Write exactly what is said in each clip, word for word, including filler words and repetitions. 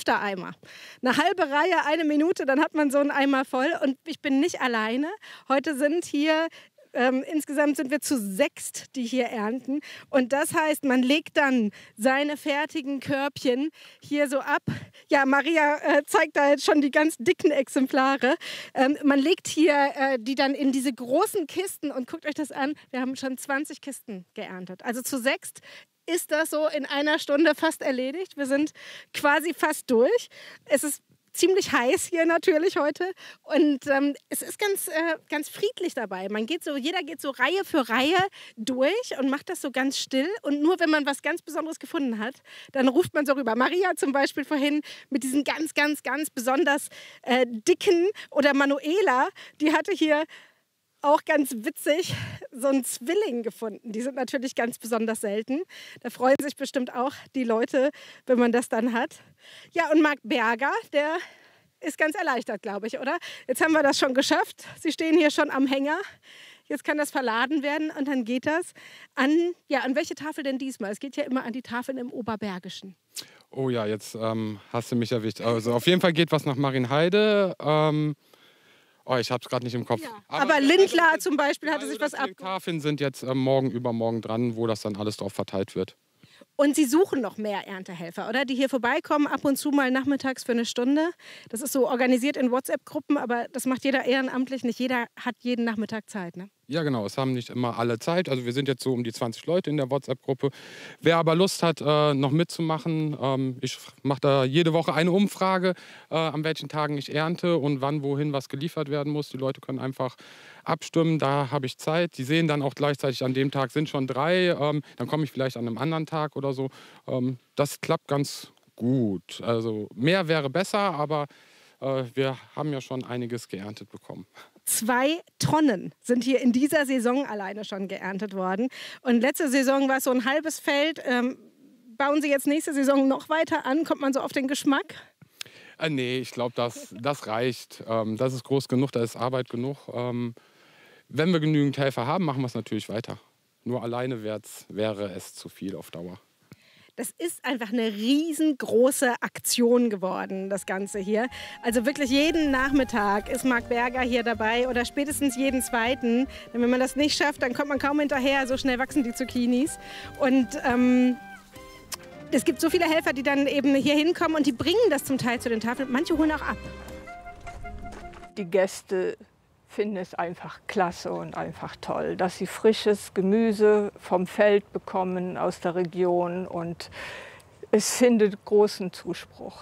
liter Eimer. Eine halbe Reihe, eine Minute, dann hat man so einen Eimer voll. Und ich bin nicht alleine. Heute sind hier Ähm, insgesamt sind wir zu sechst, die hier ernten. Und das heißt, man legt dann seine fertigen Körbchen hier so ab. Ja, Maria äh, zeigt da jetzt schon die ganz dicken Exemplare. Ähm, man legt hier äh, die dann in diese großen Kisten und guckt euch das an. Wir haben schon zwanzig Kisten geerntet. Also zu sechst ist das so in einer Stunde fast erledigt. Wir sind quasi fast durch. Es ist ziemlich heiß hier natürlich heute und ähm, es ist ganz, äh, ganz friedlich dabei. Man geht so, jeder geht so Reihe für Reihe durch und macht das so ganz still und nur wenn man was ganz Besonderes gefunden hat, dann ruft man so rüber. Maria zum Beispiel vorhin mit diesen ganz, ganz, ganz besonders äh, dicken oder Manuela, die hatte hier auch ganz witzig so einen Zwilling gefunden. Die sind natürlich ganz besonders selten. Da freuen sich bestimmt auch die Leute, wenn man das dann hat. Ja, und Marc Berger, der ist ganz erleichtert, glaube ich, oder? Jetzt haben wir das schon geschafft. Sie stehen hier schon am Hänger. Jetzt kann das verladen werden und dann geht das an, ja, an welche Tafel denn diesmal? Es geht ja immer an die Tafeln im Oberbergischen. Oh ja, jetzt ähm, hast du mich erwischt. Also auf jeden Fall geht was nach Marienheide. Ähm Oh, ich habe es gerade nicht im Kopf. Ja. Aber, Aber Lindlar also, zum Beispiel hatte also sich was ab. Die Tafeln sind jetzt äh, morgen, übermorgen dran, wo das dann alles drauf verteilt wird. Und Sie suchen noch mehr Erntehelfer, oder? Die hier vorbeikommen, ab und zu mal nachmittags für eine Stunde. Das ist so organisiert in WhatsApp-Gruppen, aber das macht jeder ehrenamtlich. Nicht jeder hat jeden Nachmittag Zeit, ne? Ja, genau. Es haben nicht immer alle Zeit. Also wir sind jetzt so um die zwanzig Leute in der WhatsApp-Gruppe. Wer aber Lust hat, äh, noch mitzumachen, ähm, ich mache da jede Woche eine Umfrage, äh, an welchen Tagen ich ernte und wann, wohin was geliefert werden muss. Die Leute können einfach abstimmen, da habe ich Zeit. Die sehen dann auch gleichzeitig, an dem Tag sind schon drei. Ähm, dann komme ich vielleicht an einem anderen Tag oder so. Ähm, das klappt ganz gut. Also mehr wäre besser, aber äh, wir haben ja schon einiges geerntet bekommen. Zwei Tonnen sind hier in dieser Saison alleine schon geerntet worden. Und letzte Saison war es so ein halbes Feld. Ähm, bauen Sie jetzt nächste Saison noch weiter an? Kommt man so auf den Geschmack? Äh, nee, ich glaube, das, das reicht. Ähm, das ist groß genug, da ist Arbeit genug. Ähm, wenn wir genügend Helfer haben, machen wir es natürlich weiter. Nur alleine wäre es zu viel auf Dauer. Das ist einfach eine riesengroße Aktion geworden, das Ganze hier. Also wirklich jeden Nachmittag ist Marc Berger hier dabei oder spätestens jeden zweiten. Denn wenn man das nicht schafft, dann kommt man kaum hinterher. So schnell wachsen die Zucchinis. Und ähm, es gibt so viele Helfer, die dann eben hier hinkommen und die bringen das zum Teil zu den Tafeln. Manche holen auch ab. Die Gäste finden es einfach klasse und einfach toll, dass sie frisches Gemüse vom Feld bekommen aus der Region und es findet großen Zuspruch.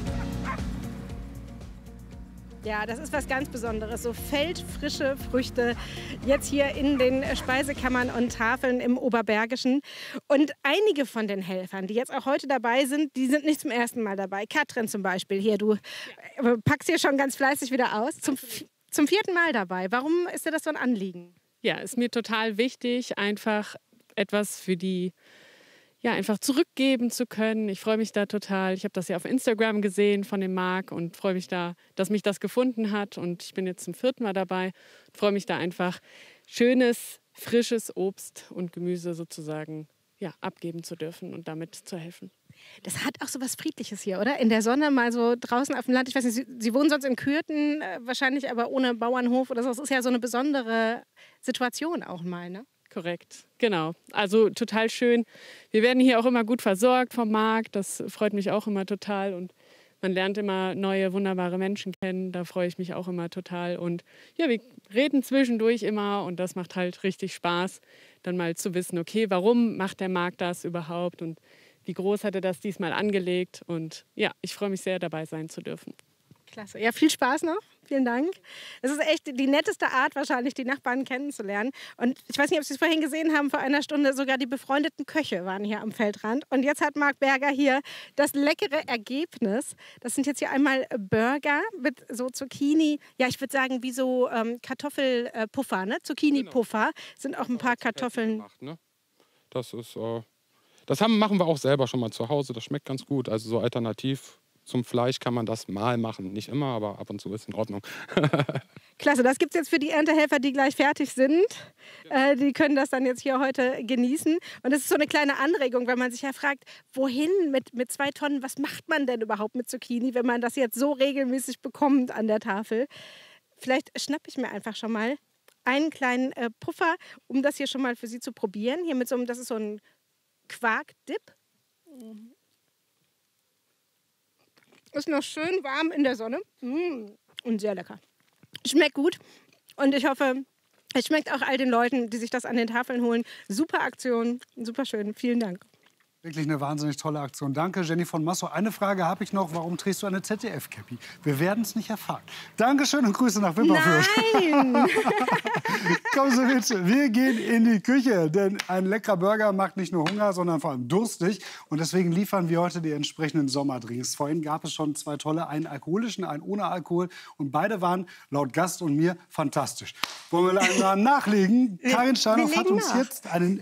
Ja, das ist was ganz Besonderes, so feldfrische Früchte jetzt hier in den Speisekammern und Tafeln im Oberbergischen. Und einige von den Helfern, die jetzt auch heute dabei sind, die sind nicht zum ersten Mal dabei. Katrin zum Beispiel, hier, du packst hier schon ganz fleißig wieder aus. Zum Zum vierten Mal dabei. Warum ist dir das so ein Anliegen? Ja, ist mir total wichtig, einfach etwas für die, ja, einfach zurückgeben zu können. Ich freue mich da total. Ich habe das ja auf Instagram gesehen von dem Marc und freue mich da, dass mich das gefunden hat. Und ich bin jetzt zum vierten Mal dabei. Ich freue mich da einfach, schönes, frisches Obst und Gemüse sozusagen, ja, abgeben zu dürfen und damit zu helfen. Das hat auch so was Friedliches hier, oder? In der Sonne mal so draußen auf dem Land. Ich weiß nicht, Sie, Sie wohnen sonst in Kürten, äh, wahrscheinlich aber ohne Bauernhof oder so. Das ist ja so eine besondere Situation auch mal, ne? Korrekt, genau. Also total schön. Wir werden hier auch immer gut versorgt vom Markt. Das freut mich auch immer total. Und man lernt immer neue, wunderbare Menschen kennen. Da freue ich mich auch immer total. Und ja, wir reden zwischendurch immer und das macht halt richtig Spaß, dann mal zu wissen, okay, warum macht der Markt das überhaupt und wie groß hat er das diesmal angelegt? Und ja, ich freue mich sehr, dabei sein zu dürfen. Klasse. Ja, viel Spaß noch. Vielen Dank. Es ist echt die netteste Art, wahrscheinlich die Nachbarn kennenzulernen. Und ich weiß nicht, ob Sie es vorhin gesehen haben, vor einer Stunde sogar die befreundeten Köche waren hier am Feldrand. Und jetzt hat Marc Berger hier das leckere Ergebnis. Das sind jetzt hier einmal Burger mit so Zucchini. Ja, ich würde sagen, wie so ähm, Kartoffelpuffer, ne? Zucchini-Puffer. Sind auch ein paar Kartoffeln. Gemacht, ne? Das ist... Äh Das haben, machen wir auch selber schon mal zu Hause. Das schmeckt ganz gut. Also so alternativ zum Fleisch kann man das mal machen. Nicht immer, aber ab und zu ist in Ordnung. Klasse, das gibt es jetzt für die Erntehelfer, die gleich fertig sind. Äh, die können das dann jetzt hier heute genießen. Und das ist so eine kleine Anregung, wenn man sich ja fragt, wohin mit, mit zwei Tonnen, was macht man denn überhaupt mit Zucchini, wenn man das jetzt so regelmäßig bekommt an der Tafel. Vielleicht schnappe ich mir einfach schon mal einen kleinen äh, Puffer, um das hier schon mal für Sie zu probieren. Hier mit so einem, das ist so ein Quark-Dip. Ist noch schön warm in der Sonne. Mm. Und sehr lecker. Schmeckt gut. Und ich hoffe, es schmeckt auch all den Leuten, die sich das an den Tafeln holen. Super Aktion, super schön. Vielen Dank. Wirklich eine wahnsinnig tolle Aktion. Danke, Jenny von Massow. Eine Frage habe ich noch. Warum trägst du eine Z D F-Cappy? Wir werden es nicht erfahren. Dankeschön und Grüße nach Wipperfürth. Nein! Kommen Sie mit. Wir gehen in die Küche. Denn ein leckerer Burger macht nicht nur Hunger, sondern vor allem durstig. Und deswegen liefern wir heute die entsprechenden Sommerdrinks. Vorhin gab es schon zwei tolle, einen alkoholischen, einen ohne Alkohol. Und beide waren laut Gast und mir fantastisch. Wollen wir einen nachlegen? Karin Steinhoff hat uns nach. jetzt einen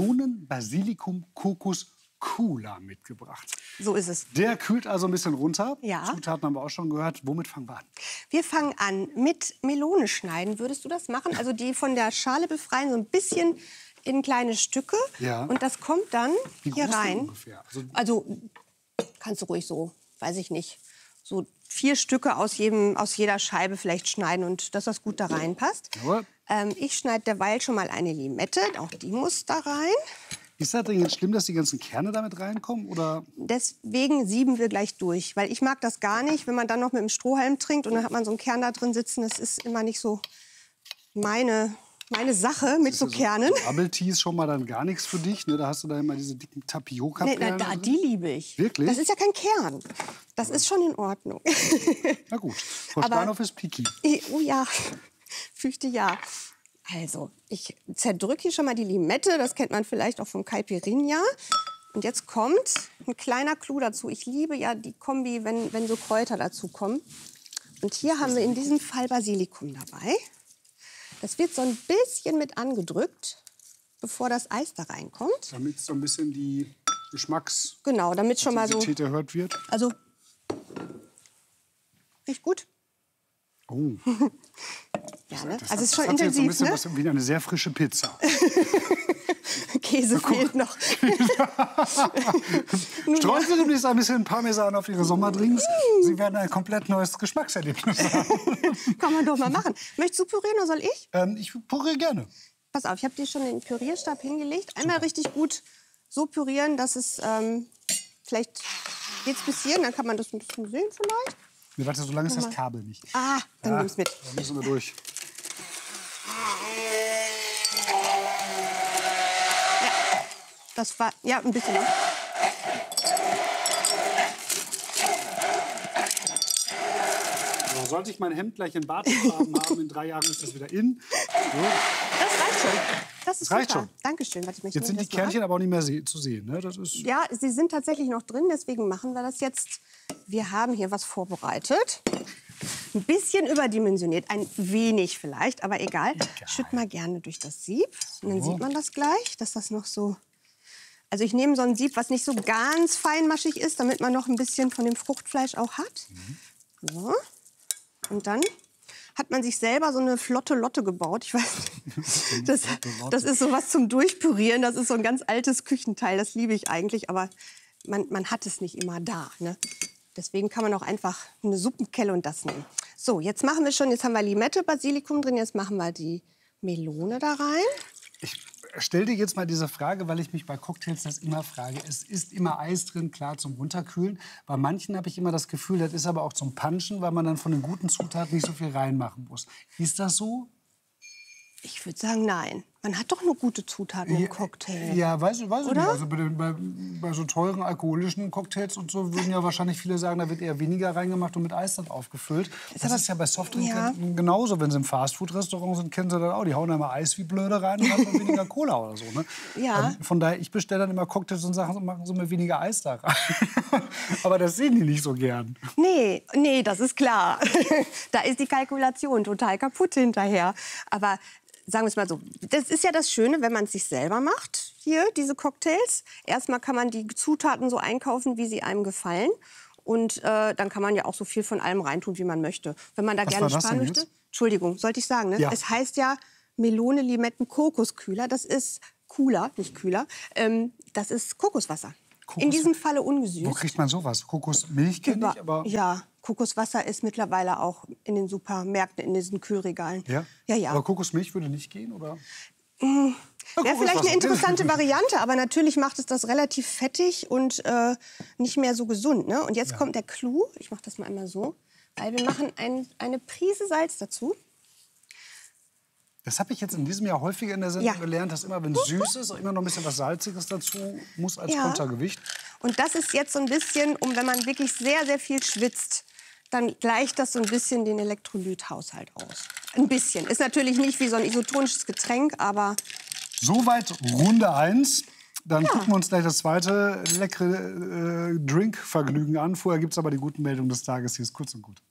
Melonen-Basilikum-Kokos Cooler mitgebracht. So ist es. Der kühlt also ein bisschen runter. Ja. Zutaten haben wir auch schon gehört. Womit fangen wir an? Wir fangen an mit Melone schneiden. Würdest du das machen? Also die von der Schale befreien, so ein bisschen in kleine Stücke. Ja. Und das kommt dann Wie hier groß denn rein. ungefähr? Also, Also kannst du ruhig so, weiß ich nicht, so vier Stücke aus, jedem, aus jeder Scheibe vielleicht schneiden und dass das gut da reinpasst. Jawohl. Ähm, ich schneide derweil schon mal eine Limette. Auch die muss da rein. Ist das denn jetzt schlimm, dass die ganzen Kerne damit reinkommen? Oder? Deswegen sieben wir gleich durch. Weil ich mag das gar nicht, wenn man dann noch mit dem Strohhalm trinkt und dann hat man so einen Kern da drin sitzen. Das ist immer nicht so meine, meine Sache mit so Kernen. So Bubble Tea ist schon mal dann gar nichts für dich. Ne? Da hast du da immer diese dicken Nee, Tapioca-Kerne. na, da, die liebe ich. Wirklich? Das ist ja kein Kern. Das ist schon in Ordnung. Na gut. Frau Aber- Steinhoff ist picky. Oh ja, fürchte ja. Also, ich zerdrücke hier schon mal die Limette. Das kennt man vielleicht auch vom Caipirinha. Und jetzt kommt ein kleiner Clou dazu. Ich liebe ja die Kombi, wenn, wenn so Kräuter dazu kommen. Und hier haben wir in diesem Fall Basilikum dabei. Das wird so ein bisschen mit angedrückt, bevor das Eis da reinkommt. Damit so ein bisschen die Geschmacks Genau, damit schon mal so. Intensität erhöht wird. Also, riecht gut. Oh. Ja, ne? Das Also, es ist hat- schon das hat jetzt so intensiv, ein bisschen ne? was wie eine sehr frische Pizza. Käse fehlt noch. Streuen Sie demnächst ein bisschen Parmesan auf Ihre Sommerdrinks. Sie werden ein komplett neues Geschmackserlebnis haben. Kann man doch mal machen. Möchtest du pürieren oder soll ich? ähm, ich püriere gerne. Pass auf, ich habe dir schon den Pürierstab hingelegt. Einmal richtig gut so pürieren, dass es ähm, vielleicht geht's bis hierhin, dann kann man das ein bisschen sehen vielleicht. Nee, warte, so lange ist das Kabel nicht. Ah, dann Ja, nimm's mit. Da müssen wir durch. Das war, ja, ein bisschen noch. So, sollte ich mein Hemd gleich in Bartfarben haben, in drei Jahren ist das wieder in. So. Das reicht schon. Das ist Das reicht super. schon. Dankeschön. Warte, ich möchte Jetzt sind die das mal ab. Kernchen aber auch nicht mehr se zu sehen. Ne? Das ist Ja, sie sind tatsächlich noch drin, deswegen machen wir das jetzt. Wir haben hier was vorbereitet. Ein bisschen überdimensioniert, ein wenig vielleicht, aber egal. Schütt mal gerne durch das Sieb. Und dann sieht man das gleich, dass das noch so... Also ich nehme so ein Sieb, was nicht so ganz feinmaschig ist, damit man noch ein bisschen von dem Fruchtfleisch auch hat. So. Und dann hat man sich selber so eine flotte Lotte gebaut. Ich weiß nicht. Das, das ist so was zum Durchpürieren. Das ist so ein ganz altes Küchenteil. Das liebe ich eigentlich, aber man, man hat es nicht immer da. Ne? Deswegen kann man auch einfach eine Suppenkelle und das nehmen. So, jetzt machen wir schon, jetzt haben wir Limette, Basilikum drin, jetzt machen wir die Melone da rein. Ich stell dir jetzt mal diese Frage, weil ich mich bei Cocktails das immer frage. Es ist immer Eis drin, klar, zum Runterkühlen. Bei manchen habe ich immer das Gefühl, das ist aber auch zum Punchen, weil man dann von den guten Zutaten nicht so viel reinmachen muss. Ist das so? Ich würde sagen, nein. Man hat doch nur gute Zutaten im Cocktail. Ja, weiß, ich- weiß ich Oder? nicht. Also bei, den, bei, bei so teuren alkoholischen Cocktails und so würden ja wahrscheinlich viele sagen, da wird eher weniger reingemacht und mit Eis dann aufgefüllt. Das aber- ist ja bei Softdrink Ja. genauso. Wenn sie im Fastfood-Restaurant sind, kennen sie das auch. Die hauen da immer Eis wie blöde rein und haben dann weniger Cola oder so. Ne? Ja. Ähm, von daher, ich bestelle dann immer Cocktails und Sachen und machen so mit weniger Eis da rein. Aber das sehen die nicht so gern. Nee, nee, das ist klar. Da ist die Kalkulation total kaputt hinterher. Aber sagen wir es mal so, das ist ja das Schöne, wenn man es sich selber macht, hier, diese Cocktails. Erstmal kann man die Zutaten so einkaufen, wie sie einem gefallen. Und äh, dann kann man ja auch so viel von allem reintun, wie man möchte. Wenn man da Was gerne war das sparen denn möchte. jetzt? Entschuldigung, sollte ich sagen, ne? Ja. Es heißt ja Melone, Limetten, Kokoskühler. Das ist cooler, nicht kühler. Ähm, das ist Kokoswasser. Kokos- In diesem Falle Wo ungesüßt. kriegt man sowas? Kokosmilch kenne Über- ich, aber... Ja, Kokoswasser ist mittlerweile auch in den Supermärkten, in diesen Kühlregalen. Ja? Ja, ja. Aber Kokosmilch würde nicht gehen, oder? Wäre vielleicht Kokoswasser. eine interessante Variante, aber natürlich macht es das relativ fettig und äh, nicht mehr so gesund. Ne? Und jetzt Ja. kommt der Clou. Ich mache das mal einmal so. Weil wir machen ein, eine Prise Salz dazu. Das habe ich jetzt in diesem Jahr häufiger in der Sendung Ja. gelernt, dass immer, wenn es süß ist, auch immer noch ein bisschen was Salziges dazu muss als Ja. Kontergewicht. Und das ist jetzt so ein bisschen, um wenn man wirklich sehr, sehr viel schwitzt, dann gleicht das so ein bisschen den Elektrolythaushalt aus. Ein bisschen. Ist natürlich nicht wie so ein isotonisches Getränk, aber Soweit Runde eins. Dann gucken wir uns gleich das zweite leckere äh, Drinkvergnügen an. Vorher gibt es aber die guten Meldungen des Tages. Hier ist kurz und gut.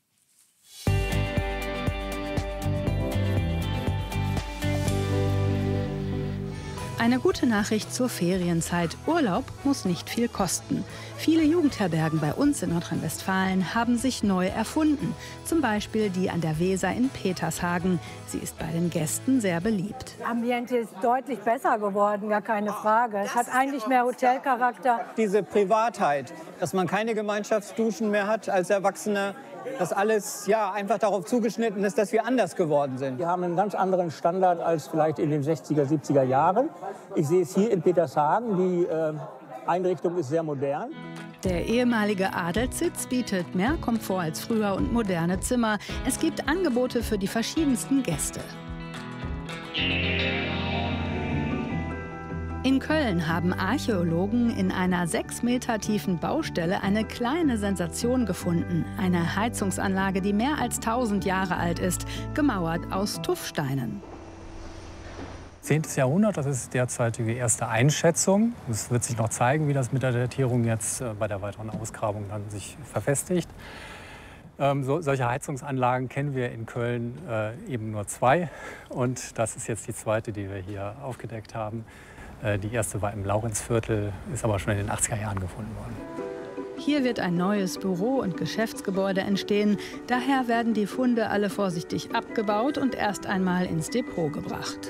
Eine gute Nachricht zur Ferienzeit. Urlaub muss nicht viel kosten. Viele Jugendherbergen bei uns in Nordrhein-Westfalen haben sich neu erfunden. Zum Beispiel die an der Weser in Petershagen. Sie ist bei den Gästen sehr beliebt. Ambiente ist deutlich besser geworden, gar keine Frage. Es hat eigentlich mehr Hotelcharakter. Diese Privatheit, dass man keine Gemeinschaftsduschen mehr hat als Erwachsener, dass alles ja, einfach darauf zugeschnitten ist, dass wir anders geworden sind. Wir haben einen ganz anderen Standard als vielleicht in den sechziger, siebziger Jahren. Ich sehe es hier in Petershagen. Die äh, Einrichtung ist sehr modern. Der ehemalige Adelssitz bietet mehr Komfort als früher und moderne Zimmer. Es gibt Angebote für die verschiedensten Gäste. In Köln haben Archäologen in einer sechs Meter tiefen Baustelle eine kleine Sensation gefunden. Eine Heizungsanlage, die mehr als tausend Jahre alt ist, gemauert aus Tuffsteinen. zehntes Jahrhundert, das ist derzeitige erste Einschätzung. Es wird sich noch zeigen, wie das mit der Datierung jetzt äh, bei der weiteren Ausgrabung dann sich verfestigt. Ähm, so, solche Heizungsanlagen kennen wir in Köln äh, eben nur zwei. Und das ist jetzt die zweite, die wir hier aufgedeckt haben. Äh, die erste war im Laurenzviertel, ist aber schon in den achtziger Jahren gefunden worden. Hier wird ein neues Büro- und Geschäftsgebäude entstehen. Daher werden die Funde alle vorsichtig abgebaut und erst einmal ins Depot gebracht.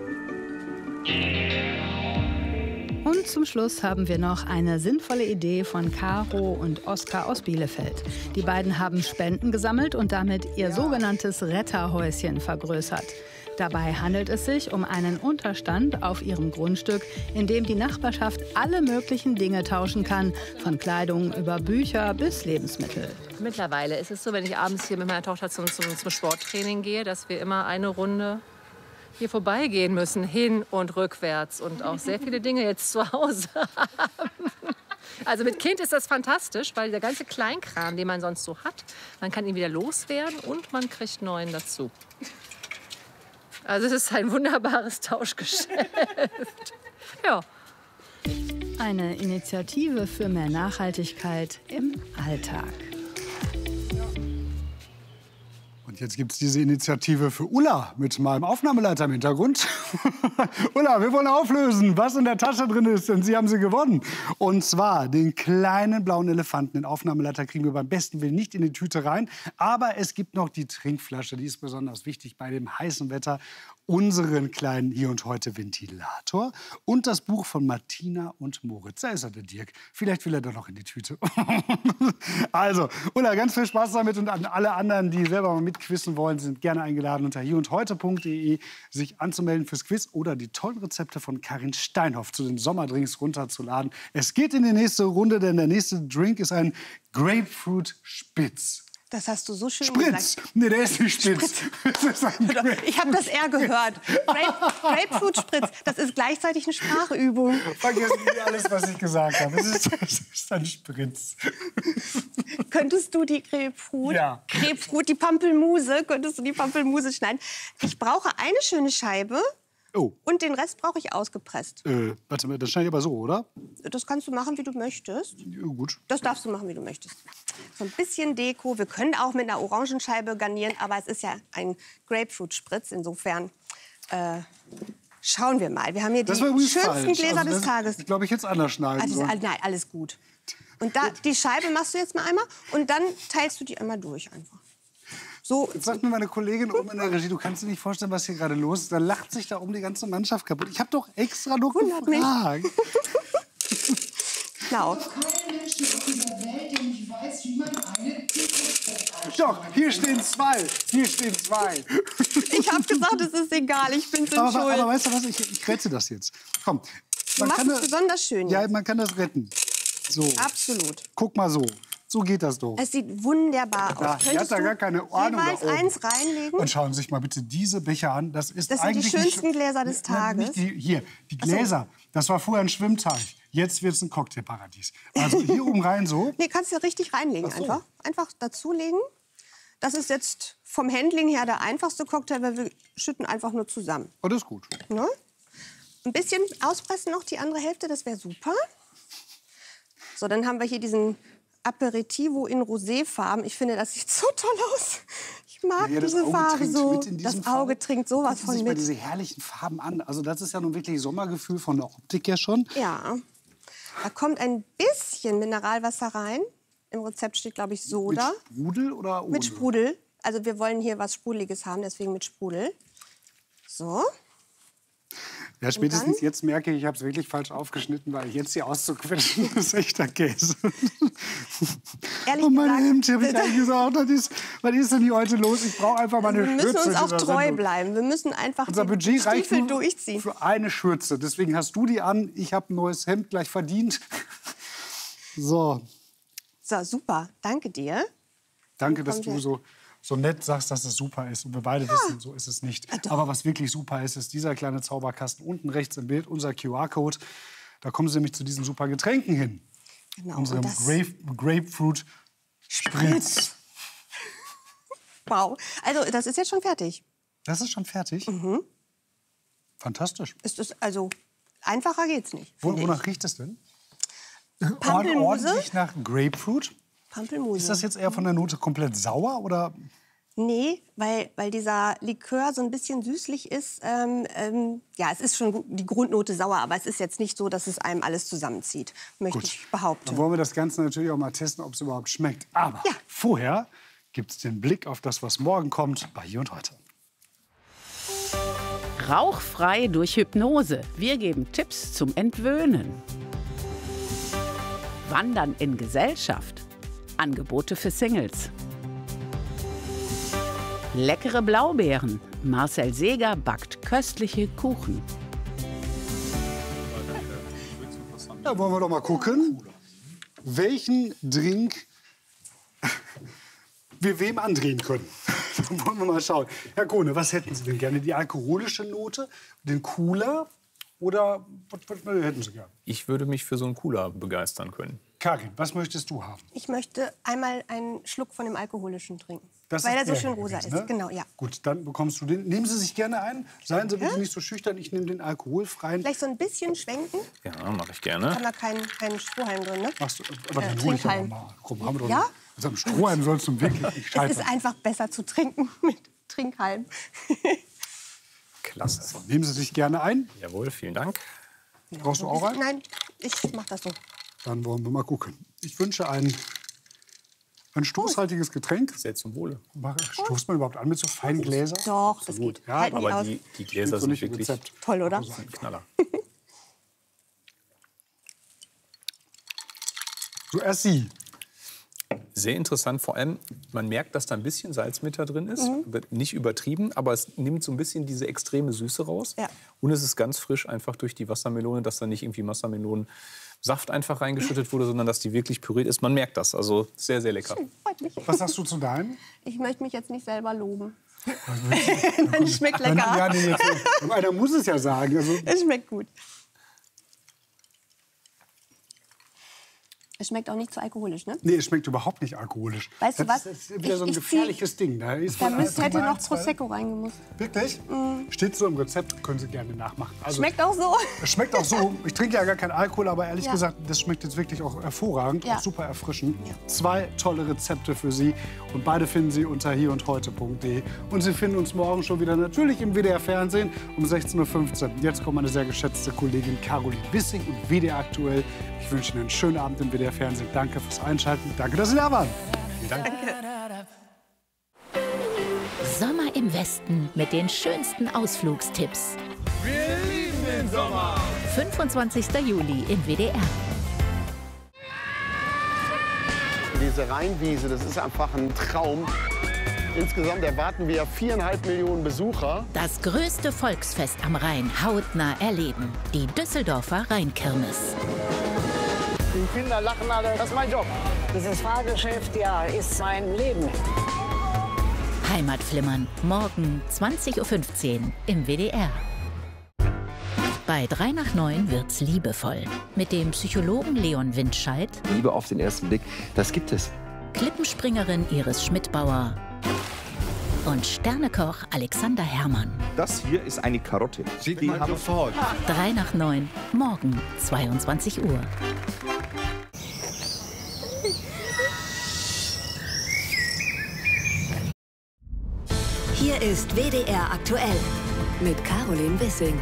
Und zum Schluss haben wir noch eine sinnvolle Idee von Caro und Oskar aus Bielefeld. Die beiden haben Spenden gesammelt und damit ihr sogenanntes Retterhäuschen vergrößert. Dabei handelt es sich um einen Unterstand auf ihrem Grundstück, in dem die Nachbarschaft alle möglichen Dinge tauschen kann, von Kleidung über Bücher bis Lebensmittel. Mittlerweile ist es so, wenn ich abends hier mit meiner Tochter zum, zum, zum Sporttraining gehe, dass wir immer eine Runde hier vorbeigehen müssen, hin und rückwärts und auch sehr viele Dinge jetzt zu Hause haben. Also mit Kind ist das fantastisch, weil der ganze Kleinkram, den man sonst so hat, man kann ihn wieder loswerden und man kriegt neuen dazu. Also es ist ein wunderbares Tauschgeschäft. Ja. Eine Initiative für mehr Nachhaltigkeit im Alltag. Und jetzt gibt es diese Initiative für Ulla mit meinem Aufnahmeleiter im Hintergrund. Ulla, wir wollen auflösen, was in der Tasche drin ist, denn Sie haben sie gewonnen. Und zwar den kleinen blauen Elefanten. Den Aufnahmeleiter kriegen wir beim besten Willen nicht in die Tüte rein. Aber es gibt noch die Trinkflasche, die ist besonders wichtig bei dem heißen Wetter. Unseren kleinen Hier und Heute Ventilator und das Buch von Martina und Moritz. Da ist er, der Dirk. Vielleicht will er doch noch in die Tüte. Also, Ulla, ganz viel Spaß damit und an alle anderen, die selber mal mitquissen wollen, sind gerne eingeladen, unter hier und heute punkt de sich anzumelden fürs Quiz oder die tollen Rezepte von Karin Steinhoff zu den Sommerdrinks runterzuladen. Es geht in die nächste Runde, denn der nächste Drink ist ein Grapefruit Spitz. Das hast du so schön Spritz. gesagt. Nee, der ist nicht Spritz. Das ist ein Ich habe das eher gehört. Grape, Grapefruit Spritz, das ist gleichzeitig eine Sprachübung. Vergessen Sie alles, was ich gesagt habe. Es ist, es ist ein Spritz. Könntest du die Grapefruit, Ja. Grapefruit, die Pampelmuse, könntest du die Pampelmuse schneiden? Ich brauche eine schöne Scheibe. Oh. Und den Rest brauche ich ausgepresst. Äh, warte mal, das schneide ich aber so, oder? Das kannst du machen, wie du möchtest. Ja, gut. Das darfst du machen, wie du möchtest. So ein bisschen Deko. Wir können auch mit einer Orangenscheibe garnieren, aber es ist ja ein Grapefruit-Spritz. Insofern äh, schauen wir mal. Wir haben hier die Das war übrigens schönsten falsch. Gläser Also des das, Tages. Ich glaube, ich hätte es anders schneiden Also, sollen. nein, alles gut. Und da, die Scheibe machst du jetzt mal einmal und dann teilst du die einmal durch einfach. So. Jetzt sagt mir meine Kollegin oben in der Regie, du kannst dir nicht vorstellen, was hier gerade los ist. Da lacht sich da um die ganze Mannschaft kaputt. Ich habe doch extra noch Wundert gefragt. Genau. Doch, hier stehen zwei. Hier stehen zwei. Ich habe gesagt, es ist egal, ich bin's in aber, Schuld. aber weißt du was, ich, ich rette das jetzt. Komm. Du machst es besonders schön Ja, jetzt. man kann das retten. So. Absolut. Guck mal so. So geht das doch. Es sieht wunderbar aus. Ja, die hat Könntest da du gar keine Ahnung jeweils da oben. eins reinlegen? Und schauen Sie sich mal bitte diese Becher an. Das, ist Das sind die eigentlich schönsten nicht, Gläser des Tages. Nicht die, hier, die Ach so. Gläser. Das war vorher ein Schwimmteich. Jetzt wird es ein Cocktailparadies. Also hier oben rein so. Nee, kannst du richtig reinlegen Ach so. einfach. Einfach dazulegen. Das ist jetzt vom Handling her der einfachste Cocktail, weil wir schütten einfach nur zusammen. Oh, das ist gut. Ne? Ein bisschen auspressen noch die andere Hälfte, das wäre super. So, dann haben wir hier diesen Aperitivo in Roséfarben. Ich finde, das sieht so toll aus. Ich mag Ja, das diese Auge Farbe trinkt so. mit in Das diesen Auge Farben. trinkt sowas Gucken Sie von sich mal mit. diese herrlichen Farben an. Also das ist ja nun wirklich Sommergefühl von der Optik her schon. Ja. Da kommt ein bisschen Mineralwasser rein. Im Rezept steht, glaube ich, Soda. Mit Sprudel oder ohne? Mit Sprudel. Also wir wollen hier was Sprudeliges haben, deswegen mit Sprudel. So. Ja, spätestens dann? jetzt merke ich, ich habe es wirklich falsch aufgeschnitten, weil jetzt hier auszuquetschen ist echter Käse. Ehrlich Und mein gesagt, Hemd habe ich eigentlich gesagt, was ist, was ist denn hier heute los? Ich brauche einfach mal eine wir Schürze. müssen uns auch dieser treu Sendung. bleiben. Wir müssen einfach Unser den Budget reicht Stiefel nur durchziehen. für eine Schürze. Deswegen hast du die an. Ich habe ein neues Hemd gleich verdient. So, So, super. Danke dir. danke, dass kommt du der- so, so nett sagst, dass es super ist. Und wir beide wissen, so ist es nicht. Aber was wirklich super ist, ist dieser kleine Zauberkasten unten rechts im Bild, unser Q R-Code. Da kommen Sie nämlich zu diesen super Getränken hin. Genau. Unserem und das- Grape, Grapefruit Spritz. Wow. Also, das ist jetzt schon fertig. Das ist schon fertig? Mhm. Fantastisch. Ist das, also, einfacher geht's nicht. Wo, finde ich. wonach riecht es denn? Pampelmuse? Ordentlich nach Grapefruit. Pampelmuse. Ist das jetzt eher von der Note komplett sauer oder? Nee, weil, weil dieser Likör so ein bisschen süßlich ist. Ähm, ähm, ja, es ist schon gu- die Grundnote sauer, aber es ist jetzt nicht so, dass es einem alles zusammenzieht, möchte ich behaupten. Dann wollen wir das Ganze natürlich auch mal testen, ob es überhaupt schmeckt. Aber vorher gibt es den Blick auf das, was morgen kommt bei Hier und Heute. Rauchfrei durch Hypnose. Wir geben Tipps zum Entwöhnen. Wandern in Gesellschaft. Angebote für Singles. Leckere Blaubeeren. Marcel Seeger backt köstliche Kuchen. Da wollen wir doch mal gucken, welchen Drink wir wem andrehen können. Dann wollen wir mal schauen. Herr Kohne, was hätten Sie denn gerne? Die alkoholische Note, den Cooler oder was, was hätten Sie gerne? Ich würde mich für so einen Cooler begeistern können. Karin, was möchtest du haben? Ich möchte einmal einen Schluck von dem alkoholischen trinken, Das weil er so der schön hier rosa gewesen, ist. ne? Genau, ja. Gut, dann bekommst du den. Nehmen Sie sich gerne ein. Seien Sie bitte nicht so schüchtern. Ich nehme den alkoholfreien. Vielleicht so ein bisschen schwenken. Ja, mache ich Ich gerne. habe da keinen, keinen Strohhalm drin, ne? Machst du, aber dann Äh, hol ich aber Trinkhalm. mal. Komm, haben wir doch Ja? nicht. Also am Strohhalm sollst du wirklich nicht Es scheitern. ist einfach besser zu trinken mit Trinkhalm. Klasse. So, nehmen Sie sich gerne ein. Jawohl, vielen Dank. Brauchst du auch einen? Nein, ich mach das so. Dann wollen wir mal gucken. Ich wünsche ein, ein stoßhaltiges Getränk. Sehr zum Wohle. Stoßt man überhaupt an mit so feinen Gläsern? Doch, das geht. Ja, Halten die Aber aus. die, die Steht Gläser so sind nicht im wirklich Rezept. Toll, oder? ein Knaller. So, erst Sie. Sehr interessant, vor allem, man merkt, dass da ein bisschen Salz mit da drin ist. Mhm. Wird nicht übertrieben, aber es nimmt so ein bisschen diese extreme Süße raus. Ja. Und es ist ganz frisch einfach durch die Wassermelone, dass da nicht irgendwie Wassermelonensaft einfach reingeschüttet wurde, sondern dass die wirklich püriert ist. Man merkt das, also sehr, sehr lecker. Freut mich. Was sagst du zu deinem? Ich möchte mich jetzt nicht selber loben. Nein, es schmeckt lecker. Ja, nee, jetzt, einer muss es ja sagen. Also, Es schmeckt gut. Es schmeckt auch nicht zu alkoholisch, ne? nee, es schmeckt überhaupt nicht alkoholisch. Weißt du das was? ist wieder so ein Ich- ich gefährliches Ding. Da, ist Da von müsste, hätte Alkohol noch zwei- Prosecco reingemusst. Wirklich? Steht so im Rezept, können Sie gerne nachmachen. Also, Schmeckt auch so. es schmeckt auch so. Ich trinke ja gar keinen Alkohol, aber ehrlich Ja. gesagt, das schmeckt jetzt wirklich auch hervorragend Ja. und super erfrischend. Zwei tolle Rezepte für Sie und beide finden Sie unter hier und heute punkt de. Und Sie finden uns morgen schon wieder natürlich im W D R Fernsehen um sechzehn Uhr fünfzehn. Jetzt kommt meine sehr geschätzte Kollegin Caroline Wissing und W D R aktuell. Ich wünsche Ihnen einen schönen Abend im W D R. W D R Fernsehen. Danke fürs Einschalten. Danke, dass Sie da waren. Vielen Dank. Danke. Sommer im Westen mit den schönsten Ausflugstipps. Wir lieben den Sommer. fünfundzwanzigster Juli im W D R. Diese Rheinwiese, das ist einfach ein Traum. Insgesamt erwarten wir viereinhalb Millionen Besucher. Das größte Volksfest am Rhein hautnah erleben. Die Düsseldorfer Rheinkirmes. Die Kinder lachen alle, das ist mein Job. Dieses Fahrgeschäft, ja, ist mein Leben. Heimatflimmern, morgen zwanzig Uhr fünfzehn im W D R. Bei drei nach neun wird's liebevoll. Mit dem Psychologen Leon Windscheid. Liebe auf den ersten Blick, das gibt es. Klippenspringerin Iris Schmidbauer. Und Sternekoch Alexander Herrmann. Das hier ist eine Karotte. Sieht man sofort. drei nach neun, morgen zweiundzwanzig Uhr. Hier ist W D R aktuell mit Caroline Wissing.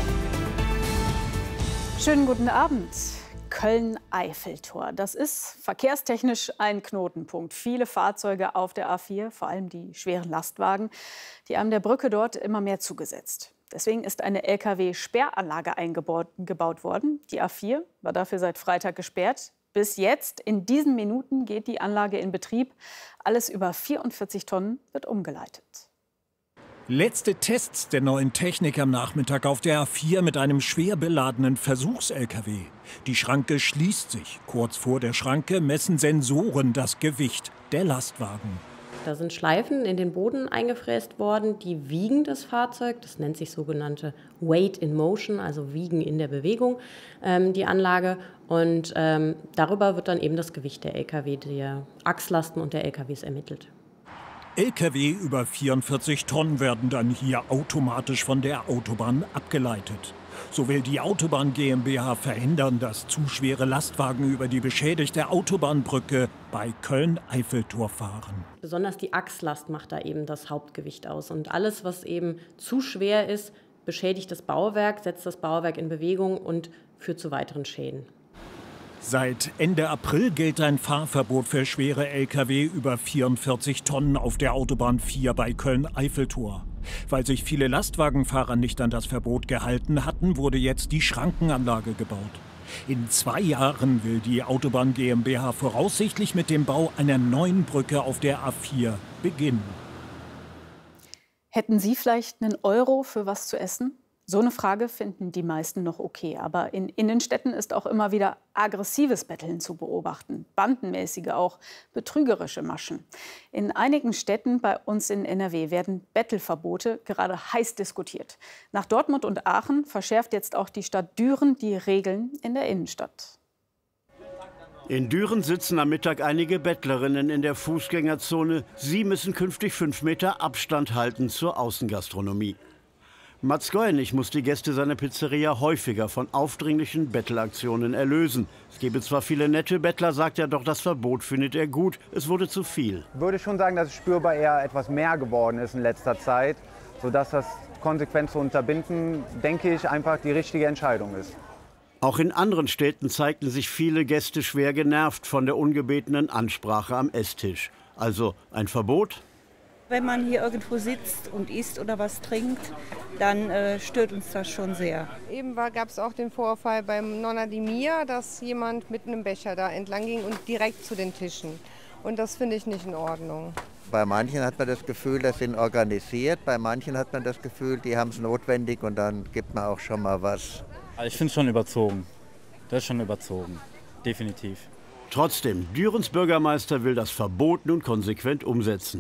Schönen guten Abend. Köln-Eiffeltor. Das ist verkehrstechnisch ein Knotenpunkt. Viele Fahrzeuge auf der A vier, vor allem die schweren Lastwagen, die haben der Brücke dort immer mehr zugesetzt. Deswegen ist eine L K W-Sperranlage eingebaut gebaut worden. Die A vier war dafür seit Freitag gesperrt. Bis jetzt, in diesen Minuten, geht die Anlage in Betrieb. Alles über vierundvierzig Tonnen wird umgeleitet. Letzte Tests der neuen Technik am Nachmittag auf der A vier mit einem schwer beladenen Versuchs-L K W. Die Schranke schließt sich. Kurz vor der Schranke messen Sensoren das Gewicht der Lastwagen. Da sind Schleifen in den Boden eingefräst worden, die wiegen das Fahrzeug. Das nennt sich sogenannte Weight in Motion, also Wiegen in der Bewegung, ähm, die Anlage. Und ähm, darüber wird dann eben das Gewicht der L K W, der Achslasten und der L K Ws ermittelt. L K W über vierundvierzig Tonnen werden dann hier automatisch von der Autobahn abgeleitet. So will die Autobahn GmbH verhindern, dass zu schwere Lastwagen über die beschädigte Autobahnbrücke bei Köln-Eiffeltor fahren. Besonders die Achslast macht da eben das Hauptgewicht aus. Und alles, was eben zu schwer ist, beschädigt das Bauwerk, setzt das Bauwerk in Bewegung und führt zu weiteren Schäden. Seit Ende April gilt ein Fahrverbot für schwere L K W über vierundvierzig Tonnen auf der Autobahn vier bei Köln-Eiffeltor. Weil sich viele Lastwagenfahrer nicht an das Verbot gehalten hatten, wurde jetzt die Schrankenanlage gebaut. In zwei Jahren will die Autobahn GmbH voraussichtlich mit dem Bau einer neuen Brücke auf der A vier beginnen. Hätten Sie vielleicht einen Euro für was zu essen? So eine Frage finden die meisten noch okay. Aber in Innenstädten ist auch immer wieder aggressives Betteln zu beobachten. Bandenmäßige, auch betrügerische Maschen. In einigen Städten bei uns in N R W werden Bettelverbote gerade heiß diskutiert. Nach Dortmund und Aachen verschärft jetzt auch die Stadt Düren die Regeln in der Innenstadt. In Düren sitzen am Mittag einige Bettlerinnen in der Fußgängerzone. Sie müssen künftig fünf Meter Abstand halten zur Außengastronomie. Mats Goenig muss die Gäste seiner Pizzeria häufiger von aufdringlichen Bettelaktionen erlösen. Es gebe zwar viele nette Bettler, sagt er, doch das Verbot findet er gut. Es wurde zu viel. Ich würde schon sagen, dass es spürbar eher etwas mehr geworden ist in letzter Zeit, sodass das konsequent zu unterbinden, denke ich, einfach die richtige Entscheidung ist. Auch in anderen Städten zeigten sich viele Gäste schwer genervt von der ungebetenen Ansprache am Esstisch. Also ein Verbot? Wenn man hier irgendwo sitzt und isst oder was trinkt, dann äh, stört uns das schon sehr. Eben gab es auch den Vorfall beim Nonna di Mia, dass jemand mit einem Becher da entlang ging und direkt zu den Tischen. Und das finde ich nicht in Ordnung. Bei manchen hat man das Gefühl, das sind organisiert. Bei manchen hat man das Gefühl, die haben es notwendig und dann gibt man auch schon mal was. Also ich finde es schon überzogen. Das ist schon überzogen. Definitiv. Trotzdem, Dürens Bürgermeister will das Verbot nun konsequent umsetzen.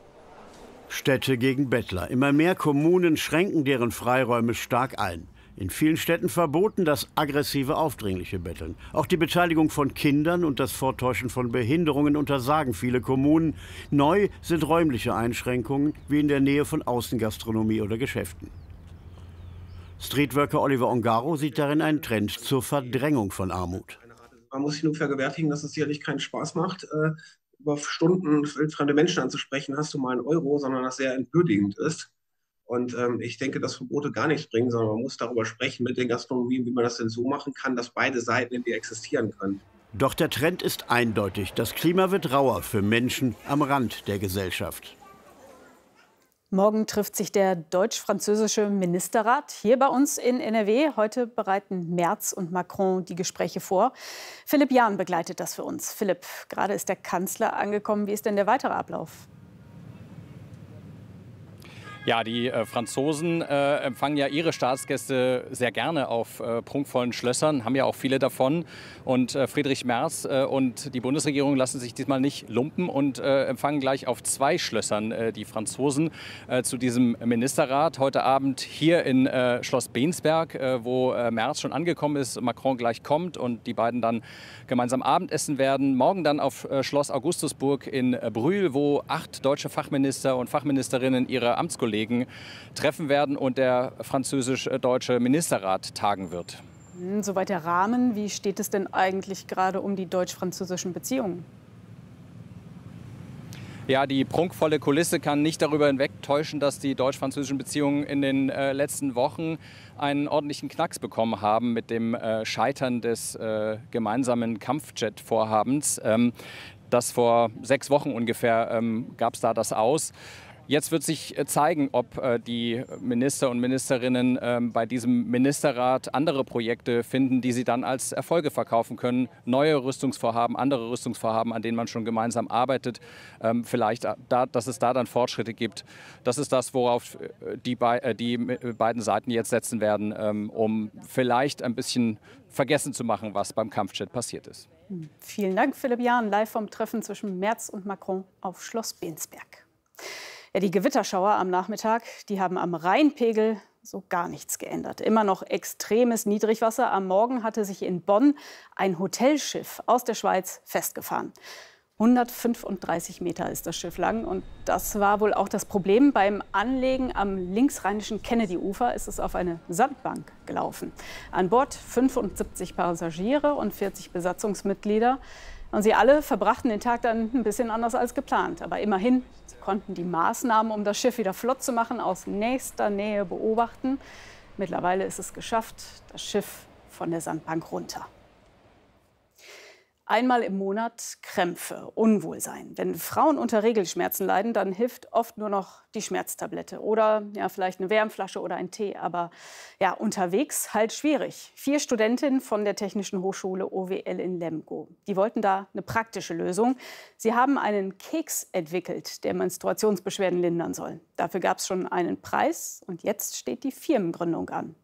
Städte gegen Bettler. Immer mehr Kommunen schränken deren Freiräume stark ein. In vielen Städten verboten das aggressive, aufdringliche Betteln. Auch die Beteiligung von Kindern und das Vortäuschen von Behinderungen untersagen viele Kommunen. Neu sind räumliche Einschränkungen, wie in der Nähe von Außengastronomie oder Geschäften. Streetworker Oliver Ongaro sieht darin einen Trend zur Verdrängung von Armut. Man muss sich nur vergewärtigen, dass es sicherlich keinen Spaß macht, über Stunden fremde Menschen anzusprechen, hast du mal einen Euro, sondern das sehr entwürdigend ist. Und ähm, ich denke, dass Verbote gar nichts bringen, sondern man muss darüber sprechen mit den Gastronomien, wie man das denn so machen kann, dass beide Seiten in die existieren können. Doch der Trend ist eindeutig. Das Klima wird rauer für Menschen am Rand der Gesellschaft. Morgen trifft sich der deutsch-französische Ministerrat hier bei uns in N R W. Heute bereiten Merz und Macron die Gespräche vor. Philipp Jahn begleitet das für uns. Philipp, gerade ist der Kanzler angekommen. Wie ist denn der weitere Ablauf? Ja, die äh, Franzosen äh, empfangen ja ihre Staatsgäste sehr gerne auf äh, prunkvollen Schlössern, haben ja auch viele davon. Und äh, Friedrich Merz äh, und die Bundesregierung lassen sich diesmal nicht lumpen und äh, empfangen gleich auf zwei Schlössern äh, die Franzosen äh, zu diesem Ministerrat. Heute Abend hier in äh, Schloss Bensberg, äh, wo äh, Merz schon angekommen ist, Macron gleich kommt und die beiden dann gemeinsam Abendessen werden. Morgen dann auf äh, Schloss Augustusburg in äh, Brühl, wo acht deutsche Fachminister und Fachministerinnen ihre Amtskollegen treffen werden und der französisch-deutsche Ministerrat tagen wird. Soweit der Rahmen. Wie steht es denn eigentlich gerade um die deutsch-französischen Beziehungen? Ja, die prunkvolle Kulisse kann nicht darüber hinwegtäuschen, dass die deutsch-französischen Beziehungen in den äh, letzten Wochen einen ordentlichen Knacks bekommen haben mit dem äh, Scheitern des äh, gemeinsamen Kampfjet-Vorhabens. Ähm, das vor sechs Wochen ungefähr ähm, gab es da das Aus. Jetzt wird sich zeigen, ob äh, die Minister und Ministerinnen äh, bei diesem Ministerrat andere Projekte finden, die sie dann als Erfolge verkaufen können. Neue Rüstungsvorhaben, andere Rüstungsvorhaben, an denen man schon gemeinsam arbeitet. Ähm, vielleicht, da, dass es da dann Fortschritte gibt. Das ist das, worauf die, be äh, die beiden Seiten jetzt setzen werden, ähm, um vielleicht ein bisschen vergessen zu machen, was beim Kampfjet passiert ist. Vielen Dank, Philipp Jahn, live vom Treffen zwischen Merz und Macron auf Schloss Bensberg. Ja, die Gewitterschauer am Nachmittag, die haben am Rheinpegel so gar nichts geändert. Immer noch extremes Niedrigwasser. Am Morgen hatte sich in Bonn ein Hotelschiff aus der Schweiz festgefahren. hundertfünfunddreißig Meter ist das Schiff lang. Und das war wohl auch das Problem. Beim Anlegen am linksrheinischen Kennedy-Ufer ist es auf eine Sandbank gelaufen. An Bord fünfundsiebzig Passagiere und vierzig Besatzungsmitglieder. Und sie alle verbrachten den Tag dann ein bisschen anders als geplant. Aber immerhin, sie konnten die Maßnahmen, um das Schiff wieder flott zu machen, aus nächster Nähe beobachten. Mittlerweile ist es geschafft, das Schiff von der Sandbank runter. Einmal im Monat Krämpfe, Unwohlsein. Wenn Frauen unter Regelschmerzen leiden, dann hilft oft nur noch die Schmerztablette oder ja, vielleicht eine Wärmflasche oder ein Tee. Aber ja, unterwegs halt schwierig. Vier Studentinnen von der Technischen Hochschule O W L in Lemgo, die wollten da eine praktische Lösung. Sie haben einen Keks entwickelt, der Menstruationsbeschwerden lindern soll. Dafür gab es schon einen Preis und jetzt steht die Firmengründung an.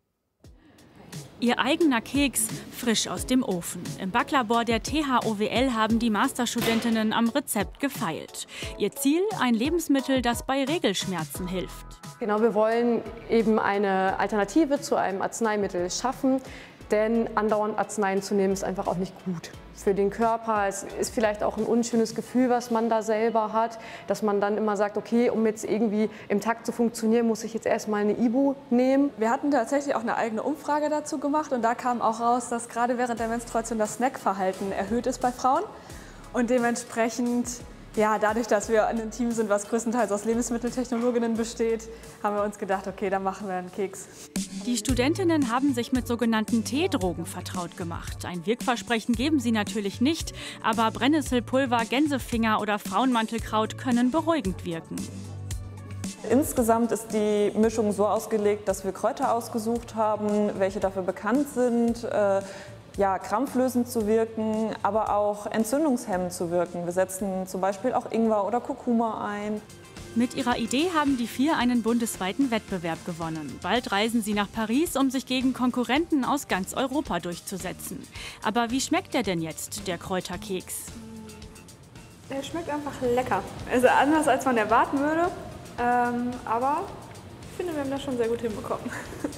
Ihr eigener Keks, frisch aus dem Ofen. Im Backlabor der T H O W L haben die Masterstudentinnen am Rezept gefeilt. Ihr Ziel, ein Lebensmittel, das bei Regelschmerzen hilft. Genau, wir wollen eben eine Alternative zu einem Arzneimittel schaffen, denn andauernd Arzneien zu nehmen ist einfach auch nicht gut für den Körper. Es ist vielleicht auch ein unschönes Gefühl, was man da selber hat, dass man dann immer sagt, okay, um jetzt irgendwie im Takt zu funktionieren, muss ich jetzt erstmal eine Ibu nehmen. Wir hatten tatsächlich auch eine eigene Umfrage dazu gemacht und da kam auch raus, dass gerade während der Menstruation das Snackverhalten erhöht ist bei Frauen und dementsprechend, ja, dadurch, dass wir ein Team sind, was größtenteils aus Lebensmitteltechnologinnen besteht, haben wir uns gedacht, okay, dann machen wir einen Keks. Die Studentinnen haben sich mit sogenannten Teedrogen vertraut gemacht. Ein Wirkversprechen geben sie natürlich nicht, aber Brennnesselpulver, Gänsefinger oder Frauenmantelkraut können beruhigend wirken. Insgesamt ist die Mischung so ausgelegt, dass wir Kräuter ausgesucht haben, welche dafür bekannt sind, äh, ja, krampflösend zu wirken, aber auch entzündungshemmend zu wirken. Wir setzen zum Beispiel auch Ingwer oder Kurkuma ein. Mit ihrer Idee haben die vier einen bundesweiten Wettbewerb gewonnen. Bald reisen sie nach Paris, um sich gegen Konkurrenten aus ganz Europa durchzusetzen. Aber wie schmeckt der denn jetzt, der Kräuterkeks? Er schmeckt einfach lecker. Also anders, als man erwarten würde. Ähm, aber ich finde, wir haben das schon sehr gut hinbekommen.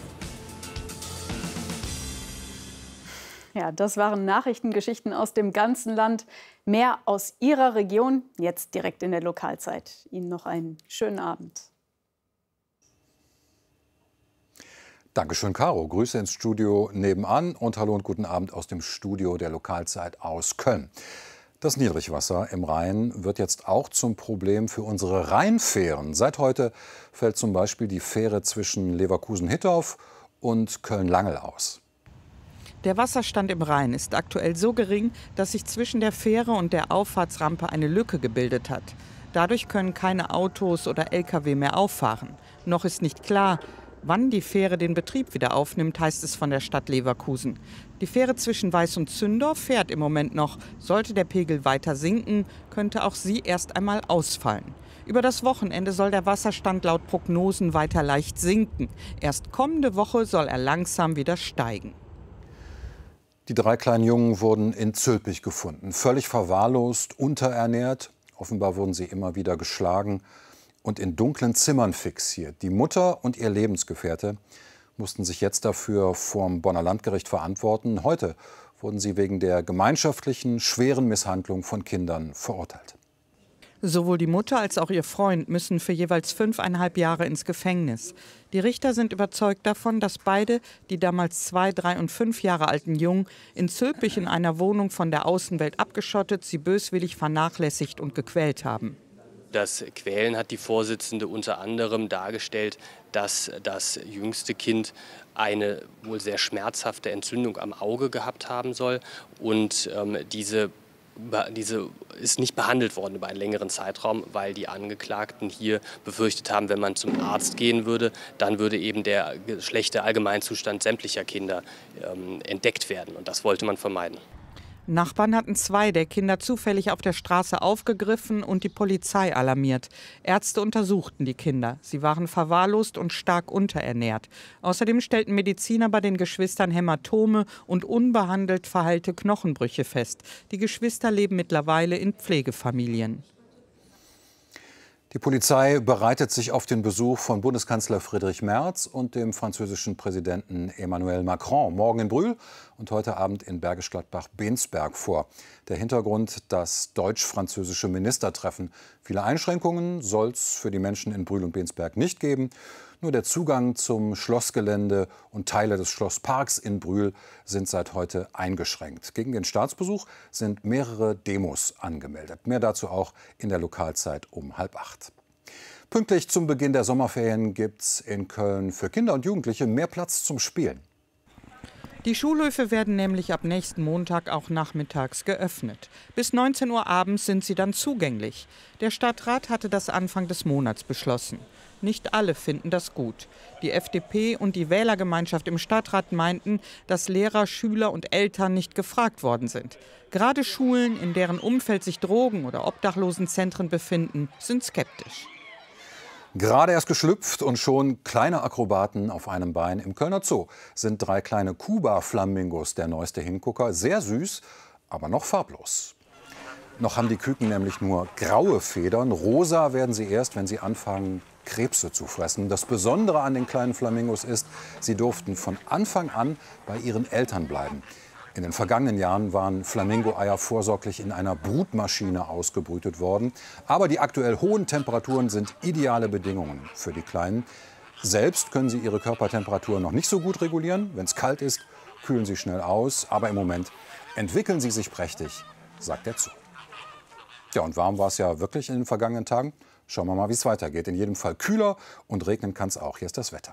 Ja, das waren Nachrichtengeschichten aus dem ganzen Land. Mehr aus Ihrer Region, jetzt direkt in der Lokalzeit. Ihnen noch einen schönen Abend. Dankeschön, Caro. Grüße ins Studio nebenan und hallo und guten Abend aus dem Studio der Lokalzeit aus Köln. Das Niedrigwasser im Rhein wird jetzt auch zum Problem für unsere Rheinfähren. Seit heute fällt zum Beispiel die Fähre zwischen Leverkusen-Hittorf und Köln-Langel aus. Der Wasserstand im Rhein ist aktuell so gering, dass sich zwischen der Fähre und der Auffahrtsrampe eine Lücke gebildet hat. Dadurch können keine Autos oder L K W mehr auffahren. Noch ist nicht klar, wann die Fähre den Betrieb wieder aufnimmt, heißt es von der Stadt Leverkusen. Die Fähre zwischen Weiß und Zündorf fährt im Moment noch. Sollte der Pegel weiter sinken, könnte auch sie erst einmal ausfallen. Über das Wochenende soll der Wasserstand laut Prognosen weiter leicht sinken. Erst kommende Woche soll er langsam wieder steigen. Die drei kleinen Jungen wurden in Zülpich gefunden. Völlig verwahrlost, unterernährt. Offenbar wurden sie immer wieder geschlagen und in dunklen Zimmern fixiert. Die Mutter und ihr Lebensgefährte mussten sich jetzt dafür vorm Bonner Landgericht verantworten. Heute wurden sie wegen der gemeinschaftlichen, schweren Misshandlung von Kindern verurteilt. Sowohl die Mutter als auch ihr Freund müssen für jeweils fünfeinhalb Jahre ins Gefängnis. Die Richter sind überzeugt davon, dass beide, die damals zwei, drei und fünf Jahre alten Jungen, in Zülpich in einer Wohnung von der Außenwelt abgeschottet, sie böswillig vernachlässigt und gequält haben. Das Quälen hat die Vorsitzende unter anderem dargestellt, dass das jüngste Kind eine wohl sehr schmerzhafte Entzündung am Auge gehabt haben soll und ähm, diese Diese ist nicht behandelt worden über einen längeren Zeitraum, weil die Angeklagten hier befürchtet haben, wenn man zum Arzt gehen würde, dann würde eben der schlechte Allgemeinzustand sämtlicher Kinder ähm, entdeckt werden. Und das wollte man vermeiden. Nachbarn hatten zwei der Kinder zufällig auf der Straße aufgegriffen und die Polizei alarmiert. Ärzte untersuchten die Kinder. Sie waren verwahrlost und stark unterernährt. Außerdem stellten Mediziner bei den Geschwistern Hämatome und unbehandelt verheilte Knochenbrüche fest. Die Geschwister leben mittlerweile in Pflegefamilien. Die Polizei bereitet sich auf den Besuch von Bundeskanzler Friedrich Merz und dem französischen Präsidenten Emmanuel Macron morgen in Brühl und heute Abend in Bergisch Gladbach-Bensberg vor. Der Hintergrund: das deutsch-französische Ministertreffen. Viele Einschränkungen soll es für die Menschen in Brühl und Bensberg nicht geben. Nur der Zugang zum Schlossgelände und Teile des Schlossparks in Brühl sind seit heute eingeschränkt. Gegen den Staatsbesuch sind mehrere Demos angemeldet. Mehr dazu auch in der Lokalzeit um halb acht. Pünktlich zum Beginn der Sommerferien gibt es in Köln für Kinder und Jugendliche mehr Platz zum Spielen. Die Schulhöfe werden nämlich ab nächsten Montag auch nachmittags geöffnet. Bis neunzehn Uhr abends sind sie dann zugänglich. Der Stadtrat hatte das Anfang des Monats beschlossen. Nicht alle finden das gut. Die F D P und die Wählergemeinschaft im Stadtrat meinten, dass Lehrer, Schüler und Eltern nicht gefragt worden sind. Gerade Schulen, in deren Umfeld sich Drogen- oder Obdachlosenzentren befinden, sind skeptisch. Gerade erst geschlüpft und schon kleine Akrobaten auf einem Bein. Im Kölner Zoo sind drei kleine Kuba-Flamingos der neueste Hingucker. Sehr süß, aber noch farblos. Noch haben die Küken nämlich nur graue Federn. Rosa werden sie erst, wenn sie anfangen, Krebse zu fressen. Das Besondere an den kleinen Flamingos ist, sie durften von Anfang an bei ihren Eltern bleiben. In den vergangenen Jahren waren Flamingo-Eier vorsorglich in einer Brutmaschine ausgebrütet worden. Aber die aktuell hohen Temperaturen sind ideale Bedingungen für die Kleinen. Selbst können sie ihre Körpertemperatur noch nicht so gut regulieren. Wenn es kalt ist, kühlen sie schnell aus. Aber im Moment entwickeln sie sich prächtig, sagt der Zoo. Ja, und warm war es ja wirklich in den vergangenen Tagen. Schauen wir mal, wie es weitergeht. In jedem Fall kühler und regnen kann es auch. Hier ist das Wetter.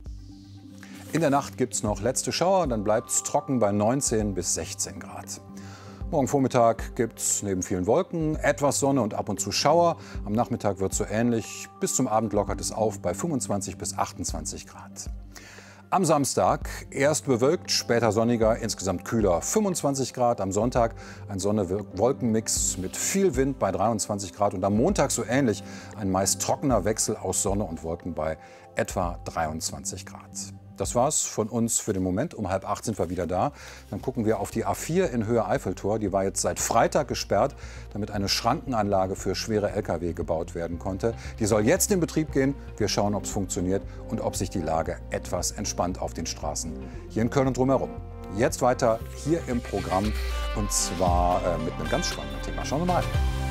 In der Nacht gibt es noch letzte Schauer, dann bleibt es trocken bei neunzehn bis sechzehn Grad. Morgen Vormittag gibt es neben vielen Wolken etwas Sonne und ab und zu Schauer. Am Nachmittag wird es so ähnlich. Bis zum Abend lockert es auf bei fünfundzwanzig bis achtundzwanzig Grad. Am Samstag erst bewölkt, später sonniger, insgesamt kühler, fünfundzwanzig Grad. Am Sonntag ein Sonne-Wolken-Mix mit viel Wind bei dreiundzwanzig Grad. Und am Montag so ähnlich, ein meist trockener Wechsel aus Sonne und Wolken bei etwa dreiundzwanzig Grad. Das war's von uns für den Moment. Um halb acht sind wir wieder da. Dann gucken wir auf die A vier in Höhe Eiffeltor. Die war jetzt seit Freitag gesperrt, damit eine Schrankenanlage für schwere L K W gebaut werden konnte. Die soll jetzt in Betrieb gehen. Wir schauen, ob es funktioniert und ob sich die Lage etwas entspannt auf den Straßen hier in Köln und drumherum. Jetzt weiter hier im Programm und zwar äh, mit einem ganz spannenden Thema. Schauen wir mal.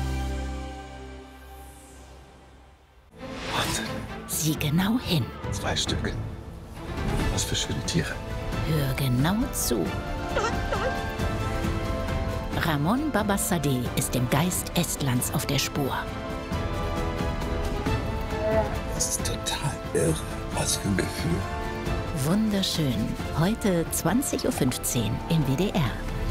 Sieh genau hin. Zwei Stück. Was für schöne Tiere. Hör genau zu. Ramon Babassadeh ist dem Geist Estlands auf der Spur. Das ist total irre. Was für ein Gefühl. Wunderschön. Heute zwanzig Uhr fünfzehn im W D R.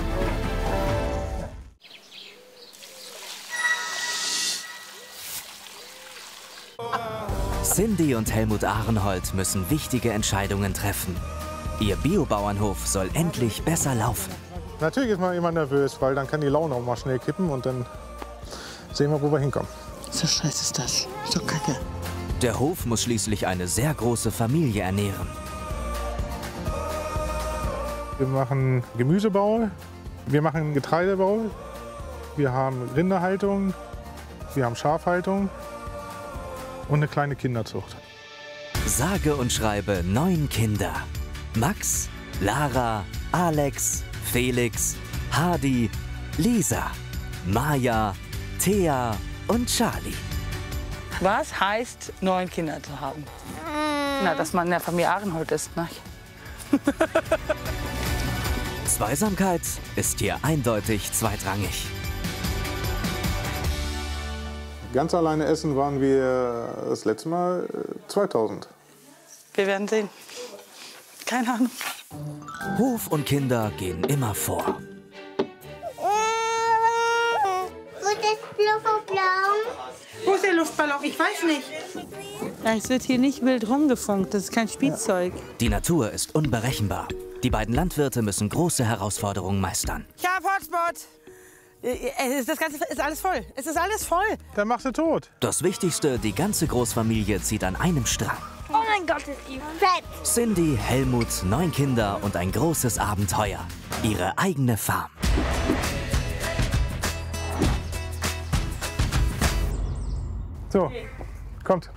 Cindy und Helmut Ahrenhold müssen wichtige Entscheidungen treffen. Ihr Biobauernhof soll endlich besser laufen. Natürlich ist man immer nervös, weil dann kann die Laune auch mal schnell kippen und dann sehen wir, wo wir hinkommen. So scheiße ist das. So kacke. Der Hof muss schließlich eine sehr große Familie ernähren. Wir machen Gemüsebau, wir machen Getreidebau, wir haben Rinderhaltung, wir haben Schafhaltung und eine kleine Kinderzucht. Sage und schreibe neun Kinder. Max, Lara, Alex, Felix, Hardy, Lisa, Maja, Thea und Charlie. Was heißt, neun Kinder zu haben? Na, dass man in der Familie Ahrenhold ist, ne? Zweisamkeit ist hier eindeutig zweitrangig. Ganz alleine essen waren wir das letzte Mal zweitausend. Wir werden sehen. Keine Ahnung. Hof und Kinder gehen immer vor. Wo ist der Luftballon? Wo ist der Luftballon? Ich weiß nicht. Es wird hier nicht wild rumgefunkt, das ist kein Spielzeug. Die Natur ist unberechenbar. Die beiden Landwirte müssen große Herausforderungen meistern. Ich hab Hotspot. Das Ganze ist alles voll. Es ist alles voll. Dann machst du tot. Das Wichtigste, die ganze Großfamilie zieht an einem Strang. Oh mein Gott, ist die fett. Cindy, Helmut, neun Kinder und ein großes Abenteuer. Ihre eigene Farm. So, kommt.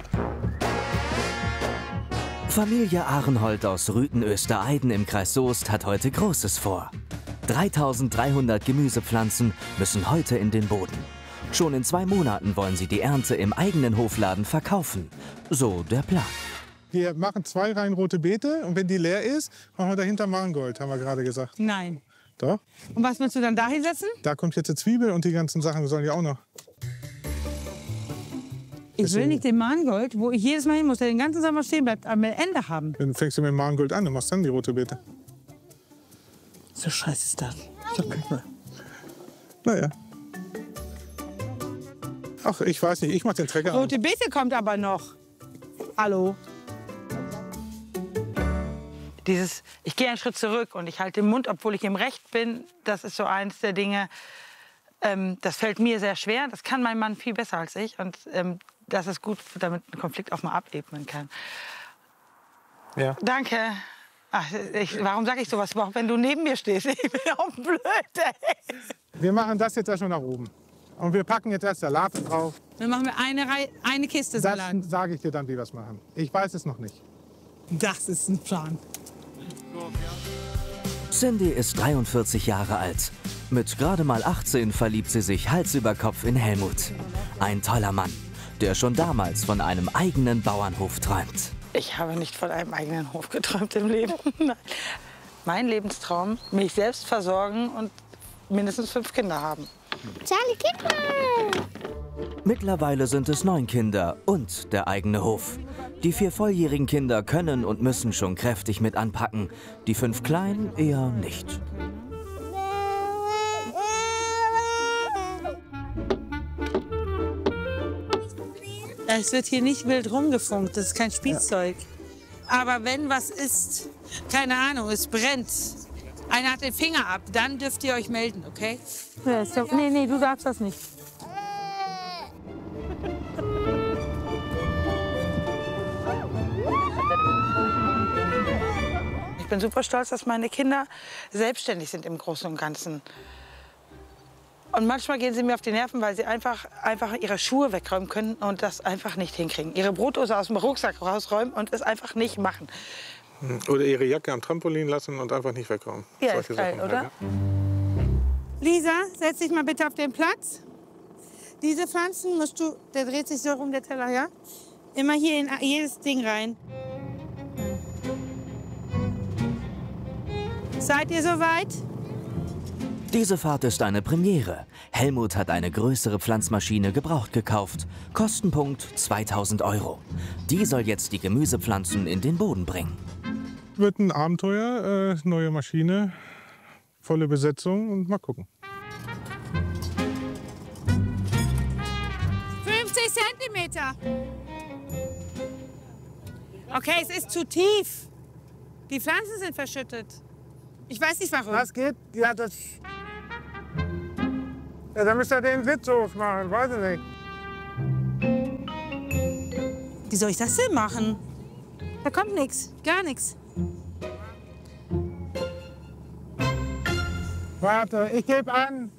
Familie Ahrenhold aus Rüthen-Östereiden im Kreis Soest hat heute Großes vor. dreitausenddreihundert Gemüsepflanzen müssen heute in den Boden. Schon in zwei Monaten wollen sie die Ernte im eigenen Hofladen verkaufen. So der Plan. Wir machen zwei Reihen rote Beete und wenn die leer ist, machen wir dahinter Mangold, haben wir gerade gesagt. Nein. Doch. Und was willst du dann da hinsetzen? Da kommt jetzt eine Zwiebel und die ganzen Sachen sollen ja auch noch. Ich will nicht den Mangold, wo ich jedes Mal hin muss, der den ganzen Sommer stehen bleibt, am Ende haben. Dann fängst du mit dem Mangold an und machst dann die rote Beete. So scheiße ist das. So kacke. Naja. Ach, ich weiß nicht, ich mach den Trecker an. Rote Beete kommt aber noch. Hallo. Dieses, ich gehe einen Schritt zurück und ich halte den Mund, obwohl ich im Recht bin, das ist so eins der Dinge, ähm, das fällt mir sehr schwer. Das kann mein Mann viel besser als ich und ähm, das ist gut, damit ein Konflikt auch mal abebnen kann. Ja. Danke. Ach, ich, warum sage ich sowas überhaupt, wenn du neben mir stehst? Ich bin auch blöd, ey. Wir machen das jetzt erstmal nach oben. Und wir packen jetzt erst Salate drauf. Dann machen wir eine, Reihe, eine Kiste Salat. Das sage ich dir dann, wie wir es machen. Ich weiß es noch nicht. Das ist ein Plan. Cindy ist dreiundvierzig Jahre alt. Mit gerade mal achtzehn verliebt sie sich Hals über Kopf in Helmut. Ein toller Mann, der schon damals von einem eigenen Bauernhof träumt. Ich habe nicht von einem eigenen Hof geträumt im Leben. Mein Lebenstraum, mich selbst versorgen und mindestens fünf Kinder haben. Charlie, Kinder! Mittlerweile sind es neun Kinder und der eigene Hof. Die vier volljährigen Kinder können und müssen schon kräftig mit anpacken. Die fünf Kleinen eher nicht. Es wird hier nicht wild rumgefunkt, das ist kein Spielzeug. Ja. Aber wenn was ist, keine Ahnung, es brennt, einer hat den Finger ab, dann dürft ihr euch melden, okay? Ja, ist ja, nee, nee, du darfst das nicht. Ich bin super stolz, dass meine Kinder selbstständig sind im Großen und Ganzen. Und manchmal gehen sie mir auf die Nerven, weil sie einfach, einfach ihre Schuhe wegräumen können und das einfach nicht hinkriegen. Ihre Brotdose aus dem Rucksack rausräumen und es einfach nicht machen. Oder ihre Jacke am Trampolin lassen und einfach nicht wegräumen. Ja, ist geil, Sachen, oder? Ja. Lisa, setz dich mal bitte auf den Platz. Diese Pflanzen musst du, der dreht sich so rum, der Teller, ja? Immer hier in jedes Ding rein. Seid ihr soweit? Diese Fahrt ist eine Premiere. Helmut hat eine größere Pflanzmaschine gebraucht gekauft. Kostenpunkt zweitausend Euro. Die soll jetzt die Gemüsepflanzen in den Boden bringen. wird ein Abenteuer, äh, neue Maschine, volle Besetzung und mal gucken. fünfzig Zentimeter. Okay, es ist zu tief. Die Pflanzen sind verschüttet. Ich weiß nicht warum. Das geht, ja, das... Ja, dann müsst ihr den Sitz aufmachen, weiß ich nicht. Wie soll ich das denn machen? Da kommt nichts, gar nichts. Warte, ich gebe an.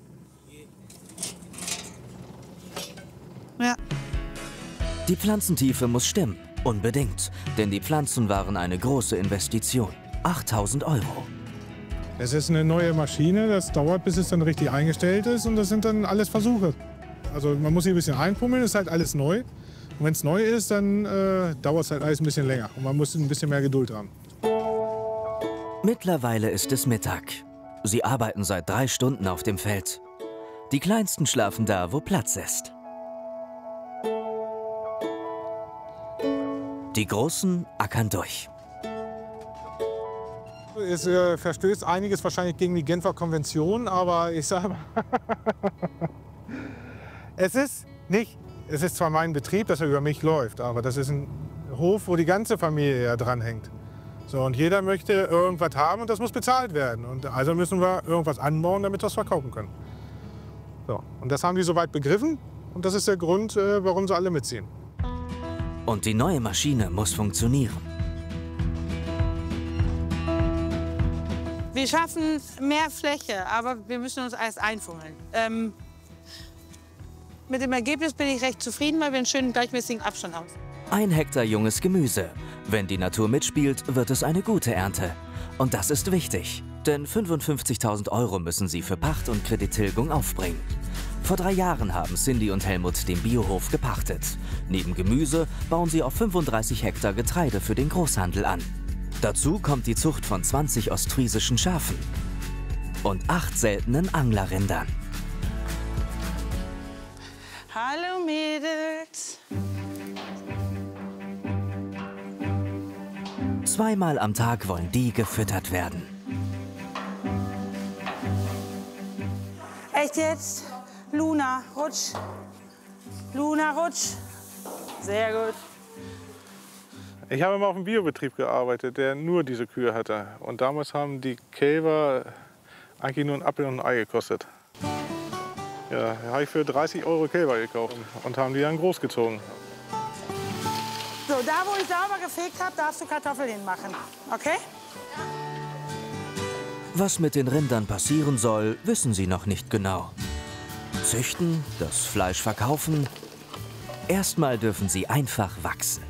Ja. Die Pflanzentiefe muss stimmen, unbedingt. Denn die Pflanzen waren eine große Investition. achttausend Euro. Es ist eine neue Maschine, das dauert, bis es dann richtig eingestellt ist. Und das sind dann alles Versuche. Also man muss hier ein bisschen einpummeln, ist halt alles neu. Und wenn es neu ist, dann äh, dauert es halt alles ein bisschen länger. Und man muss ein bisschen mehr Geduld haben. Mittlerweile ist es Mittag. Sie arbeiten seit drei Stunden auf dem Feld. Die Kleinsten schlafen da, wo Platz ist. Die Großen ackern durch. Es äh, verstößt einiges wahrscheinlich gegen die Genfer Konvention, aber ich sage mal, es ist nicht, es ist zwar mein Betrieb, dass er über mich läuft, aber das ist ein Hof, wo die ganze Familie ja dranhängt. So, und jeder möchte irgendwas haben und das muss bezahlt werden. Und also müssen wir irgendwas anbauen, damit wir es verkaufen können. So, und das haben die soweit begriffen und das ist der Grund, äh, warum sie alle mitziehen. Und die neue Maschine muss funktionieren. Wir schaffen mehr Fläche, aber wir müssen uns erst einfummeln. Ähm, mit dem Ergebnis bin ich recht zufrieden, weil wir einen schönen gleichmäßigen Abstand haben. Ein Hektar junges Gemüse. Wenn die Natur mitspielt, wird es eine gute Ernte. Und das ist wichtig, denn fünfundfünfzigtausend Euro müssen sie für Pacht und Kredittilgung aufbringen. Vor drei Jahren haben Cindy und Helmut den Biohof gepachtet. Neben Gemüse bauen sie auf fünfunddreißig Hektar Getreide für den Großhandel an. Dazu kommt die Zucht von zwanzig ostfriesischen Schafen und acht seltenen Anglerrindern. Hallo Mädels. Zweimal am Tag wollen die gefüttert werden. Echt jetzt? Luna, rutsch. Luna, rutsch. Sehr gut. Ich habe mal auf einem Biobetrieb gearbeitet, der nur diese Kühe hatte. Und damals haben die Kälber eigentlich nur einen Apfel und ein Ei gekostet. Ja, da habe ich für dreißig Euro Kälber gekauft und haben die dann großgezogen. So, da wo ich sauber gefegt habe, darfst du Kartoffeln hinmachen. Okay? Was mit den Rindern passieren soll, wissen sie noch nicht genau. Züchten, das Fleisch verkaufen. Erstmal dürfen sie einfach wachsen.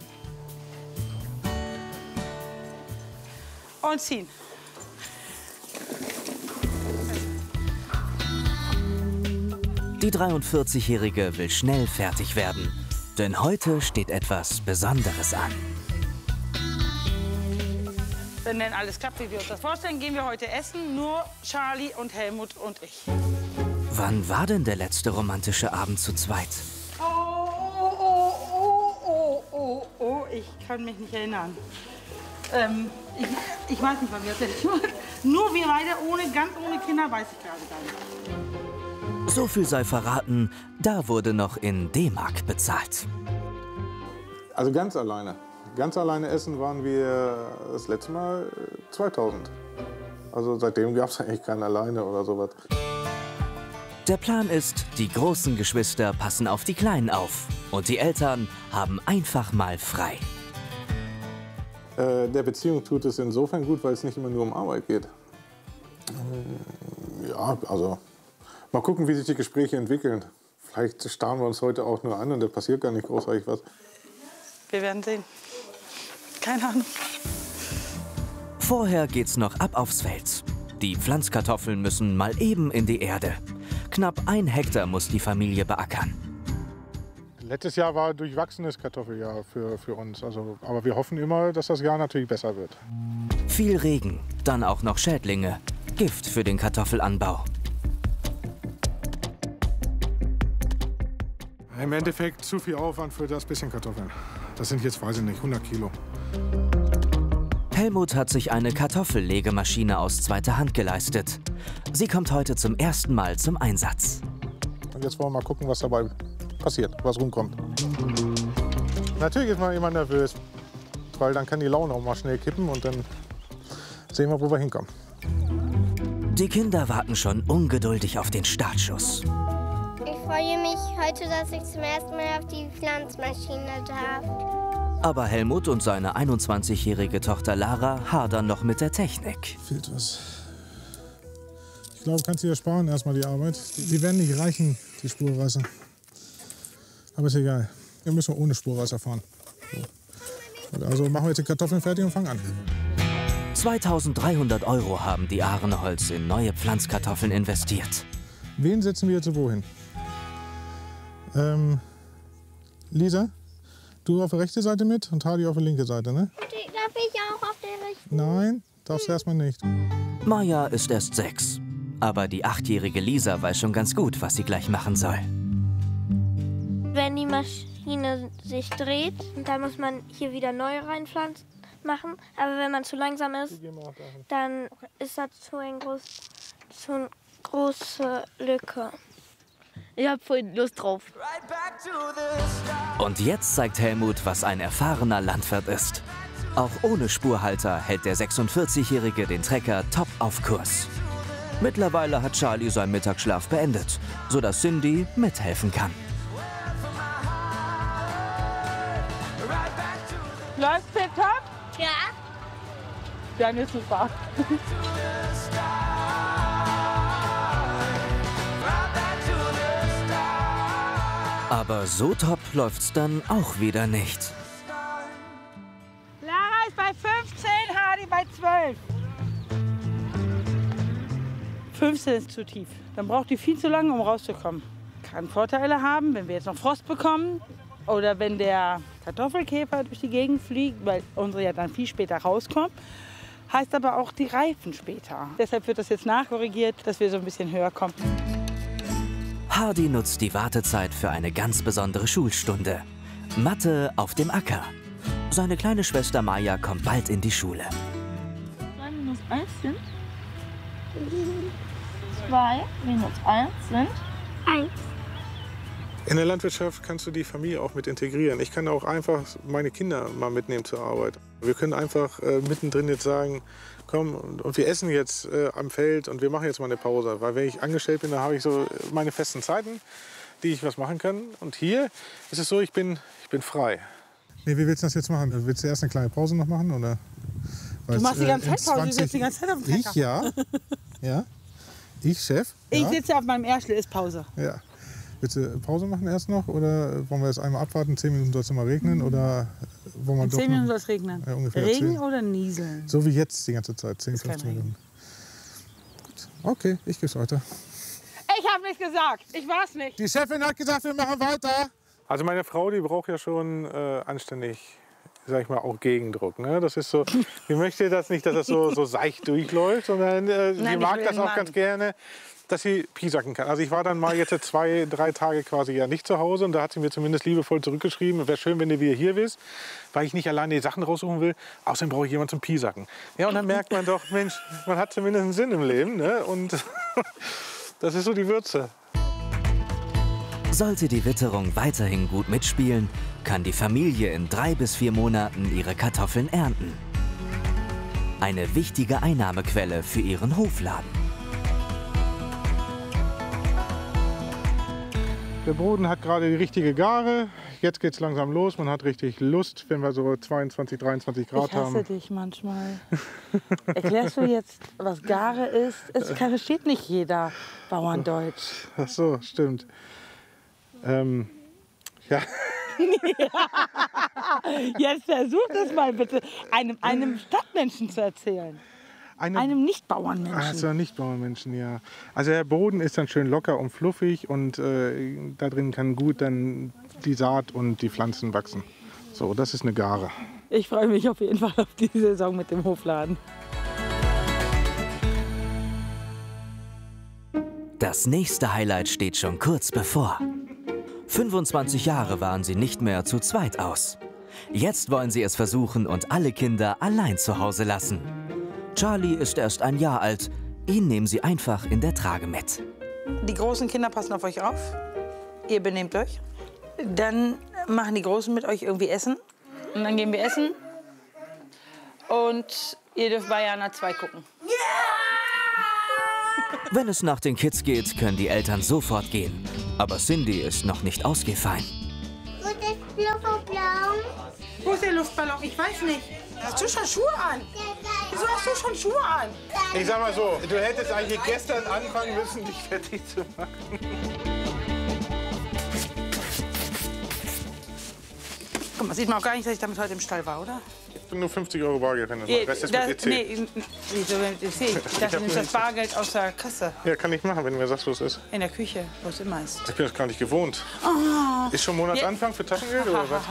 Und ziehen. Die dreiundvierzigjährige will schnell fertig werden. Denn heute steht etwas Besonderes an. Wenn denn alles klappt, wie wir uns das vorstellen, gehen wir heute essen. Nur Charlie und Helmut und ich. Wann war denn der letzte romantische Abend zu zweit? Oh, oh, oh, oh, oh, oh, oh, ich kann mich nicht erinnern. Ähm, ich, ich weiß nicht, wann wir das letzte Mal. Nur wir beide, ohne, ganz ohne Kinder, weiß ich gerade gar nicht. So viel sei verraten, da wurde noch in D-Mark bezahlt. Also ganz alleine. Ganz alleine essen waren wir das letzte Mal zweitausend. Also seitdem gab es eigentlich keinen alleine oder sowas. Der Plan ist, die großen Geschwister passen auf die Kleinen auf. Und die Eltern haben einfach mal frei. Äh, der Beziehung tut es insofern gut, weil es nicht immer nur um Arbeit geht. Ja, also mal gucken, wie sich die Gespräche entwickeln. Vielleicht starren wir uns heute auch nur an und da passiert gar nicht großartig was. Wir werden sehen. Keine Ahnung. Vorher geht's noch ab aufs Feld. Die Pflanzkartoffeln müssen mal eben in die Erde. Knapp ein Hektar muss die Familie beackern. Letztes Jahr war ein durchwachsenes Kartoffeljahr für, für uns. Also, aber wir hoffen immer, dass das Jahr natürlich besser wird. Viel Regen, dann auch noch Schädlinge. Gift für den Kartoffelanbau. Im Endeffekt zu viel Aufwand für das bisschen Kartoffeln. Das sind jetzt, weiß ich nicht, hundert Kilo. Helmut hat sich eine Kartoffellegemaschine aus zweiter Hand geleistet. Sie kommt heute zum ersten Mal zum Einsatz. Und jetzt wollen wir mal gucken, was dabei passiert, was rumkommt. Natürlich ist man immer nervös, weil dann kann die Laune auch mal schnell kippen und dann sehen wir, wo wir hinkommen. Die Kinder warten schon ungeduldig auf den Startschuss. Ich freue mich heute, dass ich zum ersten Mal auf die Pflanzmaschine darf. Aber Helmut und seine einundzwanzigjährige Tochter Lara hadern noch mit der Technik. Fehlt was. Ich glaube, kannst du dir sparen erstmal die Arbeit. Die, die werden nicht reichen, die Spurwasser. Aber ist egal. Wir müssen ohne Spurwasser fahren. So. Also machen wir jetzt die Kartoffeln fertig und fangen an. zweitausenddreihundert Euro haben die Ahrenholz in neue Pflanzkartoffeln investiert. Wen setzen wir jetzt wohin? Ähm, Lisa, du auf der rechten Seite mit und Hardy auf der linken Seite, ne? Darf ich auch auf der rechten? Nein, darfst du erstmal nicht. Maja ist erst sechs. Aber die achtjährige Lisa weiß schon ganz gut, was sie gleich machen soll. Wenn die Maschine sich dreht, dann muss man hier wieder neu reinpflanzen machen. Aber wenn man zu langsam ist, dann ist das zu, ein groß, zu eine große Lücke. Ich habe voll Lust drauf. Und jetzt zeigt Helmut, was ein erfahrener Landwirt ist. Auch ohne Spurhalter hält der sechsundvierzigjährige den Trecker top auf Kurs. Mittlerweile hat Charlie seinen Mittagsschlaf beendet, sodass Cindy mithelfen kann. Läuft tipptopp? Ja. Dann ist super. Aber so top läuft's dann auch wieder nicht. Lara ist bei fünfzehn, Hardy bei zwölf. fünfzehn ist zu tief. Dann braucht die viel zu lange, um rauszukommen. Kann Vorteile haben, wenn wir jetzt noch Frost bekommen oder wenn der Kartoffelkäfer durch die Gegend fliegt, weil unsere ja dann viel später rauskommt. Heißt aber auch die Reifen später. Deshalb wird das jetzt nachkorrigiert, dass wir so ein bisschen höher kommen. Hardy nutzt die Wartezeit für eine ganz besondere Schulstunde. Mathe auf dem Acker. Seine kleine Schwester Maja kommt bald in die Schule. zwei minus eins sind zwei minus eins sind eins. In der Landwirtschaft kannst du die Familie auch mit integrieren. Ich kann auch einfach meine Kinder mal mitnehmen zur Arbeit. Wir können einfach äh, mittendrin jetzt sagen, komm, und wir essen jetzt äh, am Feld und wir machen jetzt mal eine Pause. Weil wenn ich angestellt bin, dann habe ich so meine festen Zeiten, die ich was machen kann. Und hier ist es so, ich bin, ich bin frei. Nee, wie willst du das jetzt machen? Willst du erst eine kleine Pause noch machen? Oder? Du machst die ganze Zeit Pause, du sitzt die ganze Zeit auf dem Trecker. Ich, ja. ja. Ich, Chef. Ja. Ich sitze auf meinem Erschle, ist Pause. Ja. Willst du Pause machen erst noch oder wollen wir jetzt einmal abwarten? Zehn Minuten soll es mal regnen oder wollen wir In doch zehn Minuten noch, soll es regnen. Ja, ungefähr Regen zehn. oder Nieseln? So wie jetzt die ganze Zeit, zehn, fünfzehn Minuten. Gut. Okay, ich gebe weiter. Ich habe nichts gesagt, ich war's nicht. Die Chefin hat gesagt, wir machen weiter. Also meine Frau, die braucht ja schon äh, anständig, sag ich mal, auch Gegendruck. Ne? Das ist so, die möchte das nicht, dass das so, so seicht durchläuft, sondern äh, Nein, sie mag will das auch Mann. ganz gerne, dass sie piesacken kann. Also ich war dann mal jetzt zwei, drei Tage quasi ja nicht zu Hause und da hat sie mir zumindest liebevoll zurückgeschrieben, wäre schön, wenn du wieder hier bist, weil ich nicht alleine die Sachen raussuchen will. Außerdem brauche ich jemanden zum Piesacken. Ja, und dann merkt man doch, Mensch, man hat zumindest einen Sinn im Leben. Ne? Und das ist so die Würze. Sollte die Witterung weiterhin gut mitspielen, kann die Familie in drei bis vier Monaten ihre Kartoffeln ernten. Eine wichtige Einnahmequelle für ihren Hofladen. Der Boden hat gerade die richtige Gare. Jetzt geht es langsam los. Man hat richtig Lust, wenn wir so zweiundzwanzig, dreiundzwanzig Grad Ich hasse haben. dich manchmal. Erklärst du jetzt, was Gare ist? Es versteht nicht jeder Bauerndeutsch. Ach so, stimmt. Ähm, ja. Jetzt versuch das mal bitte, einem, einem Stadtmenschen zu erzählen. Eine, einem Nicht-Bauernmenschen. Also Nicht-Bauernmenschen, ja. Also der Boden ist dann schön locker und fluffig und äh, da drin kann gut dann die Saat und die Pflanzen wachsen. So, das ist eine Gare. Ich freue mich auf jeden Fall auf die Saison mit dem Hofladen. Das nächste Highlight steht schon kurz bevor. fünfundzwanzig Jahre waren sie nicht mehr zu zweit aus. Jetzt wollen sie es versuchen und alle Kinder allein zu Hause lassen. Charlie ist erst ein Jahr alt. Ihn nehmen sie einfach in der Trage mit. Die großen Kinder passen auf euch auf. Ihr benehmt euch. Dann machen die Großen mit euch irgendwie Essen. Und dann gehen wir essen. Und ihr dürft Bayana zwei gucken. Wenn es nach den Kids geht, können die Eltern sofort gehen. Aber Cindy ist noch nicht ausgehfallen. Wo ist der Luftballon? Wo ist der Luftballon? Ich weiß nicht. Hast du schon Schuhe an? Wieso hast du schon Schuhe an? Ich sag mal so, du hättest eigentlich gestern anfangen müssen, dich fertig zu machen. Guck mal, sieht man auch gar nicht, dass ich damit heute im Stall war, oder? Ich bin nur fünfzig Euro Bargeld, wenn du das Rest ist mit E C. Nee, wieso, ich sehe. Ich dachte, du nimmst das Bargeld aus der Kasse. Ja, kann ich machen, wenn du mir sagst, wo es ist. In der Küche, wo es immer ist. Ich bin das gar nicht gewohnt. Oh. Ist schon Monatsanfang für Taschengeld oder was?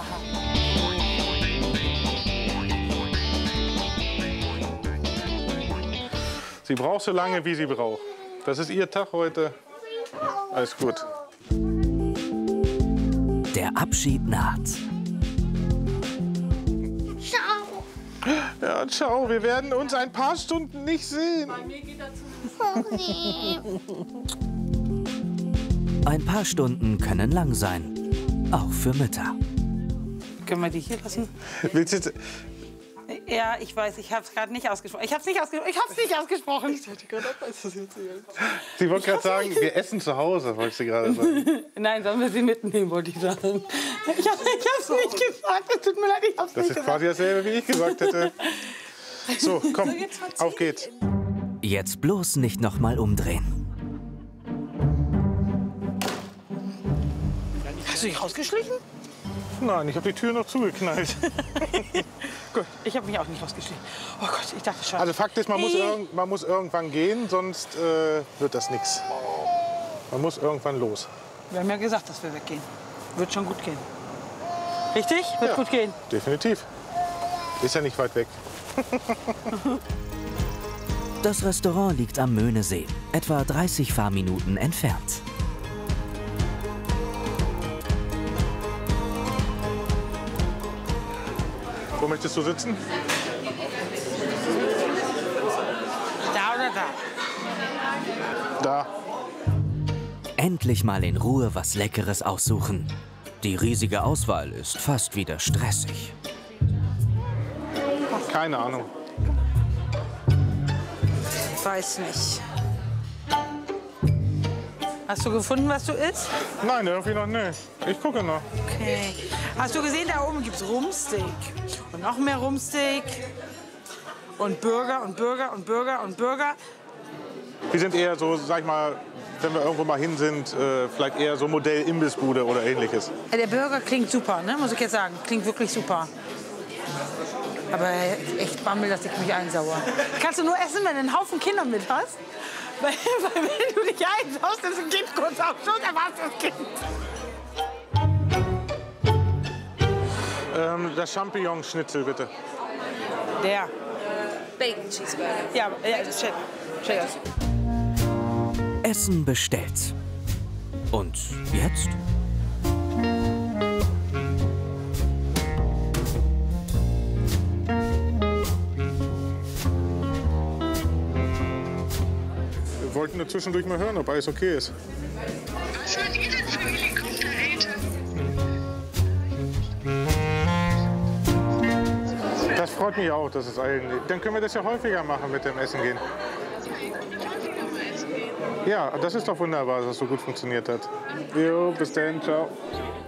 Sie braucht so lange, wie sie braucht. Das ist ihr Tag heute. Alles gut. Der Abschied naht. Ciao. Ja, ciao. Wir werden uns ein paar Stunden nicht sehen. Bei mir geht dazu. Ein paar Stunden können lang sein. Auch für Mütter. Können wir die hier lassen? Willst du jetzt... Ja, ich weiß, ich habe es gerade nicht ausgesprochen. Ich habe es nicht ausgesprochen. Ich habe es nicht ausgesprochen. Ich wollte gerade ab, als das jetzt Sie wollte gerade sagen, nicht. Wir essen zu Hause, wollte sie gerade sagen. Nein, sollen wir sie mitnehmen, wollte ich sagen. Ich habe es nicht gesagt. Es tut mir leid, ich habe es Das nicht ist gesagt. quasi dasselbe, wie ich gesagt hätte. So, komm, auf geht's. Jetzt bloß nicht noch mal umdrehen. Hast du dich rausgeschlichen? Nein, ich habe die Tür noch zugeknallt. Gut, ich habe mich auch nicht rausgeschlichen. Oh Gott, ich dachte schon. Also Fakt ist, man muss, irg man muss irgendwann gehen, sonst äh, wird das nichts. Man muss irgendwann los. Wir haben ja gesagt, dass wir weggehen. Wird schon gut gehen. Richtig? Wird Ja, gut gehen. Definitiv. Ist ja nicht weit weg. Das Restaurant liegt am Möhnesee, etwa dreißig Fahrminuten entfernt. Wo möchtest du sitzen? Da oder da? Da. Endlich mal in Ruhe was Leckeres aussuchen. Die riesige Auswahl ist fast wieder stressig. Keine Ahnung. Ich weiß nicht. Hast du gefunden, was du isst? Nein, irgendwie noch nicht. Ich gucke noch. Okay. Hast du gesehen, da oben gibt es Rumsteak. Und noch mehr Rumsteak. Und Burger und Burger und Burger und Burger. Wir sind eher so, sag ich mal, wenn wir irgendwo mal hin sind, äh, vielleicht eher so Modell Imbissbude oder ähnliches. Ja, der Burger klingt super, ne? Muss ich jetzt sagen. Klingt wirklich super. Aber echt Bammel, dass ich mich einsauere. Kannst du nur essen, wenn du einen Haufen Kinder mit hast? Weil, weil wenn du dich einsaust, ist ein Kind kurz auf Schluss, dann war's das Kind. Ähm, das Champignon-Schnitzel, bitte. Der. Bacon Cheeseburger. Ja, ja, check. Check das. Essen bestellt. Und jetzt? Wir wollten nur zwischendurch mal hören, ob alles okay ist. Was seid ihr denn für Helikopterräte? Das freut mich auch, dass es allen. Dann können wir das ja häufiger machen mit dem Essen gehen. Ja, das ist doch wunderbar, dass es so gut funktioniert hat. Jo, bis dann, ciao.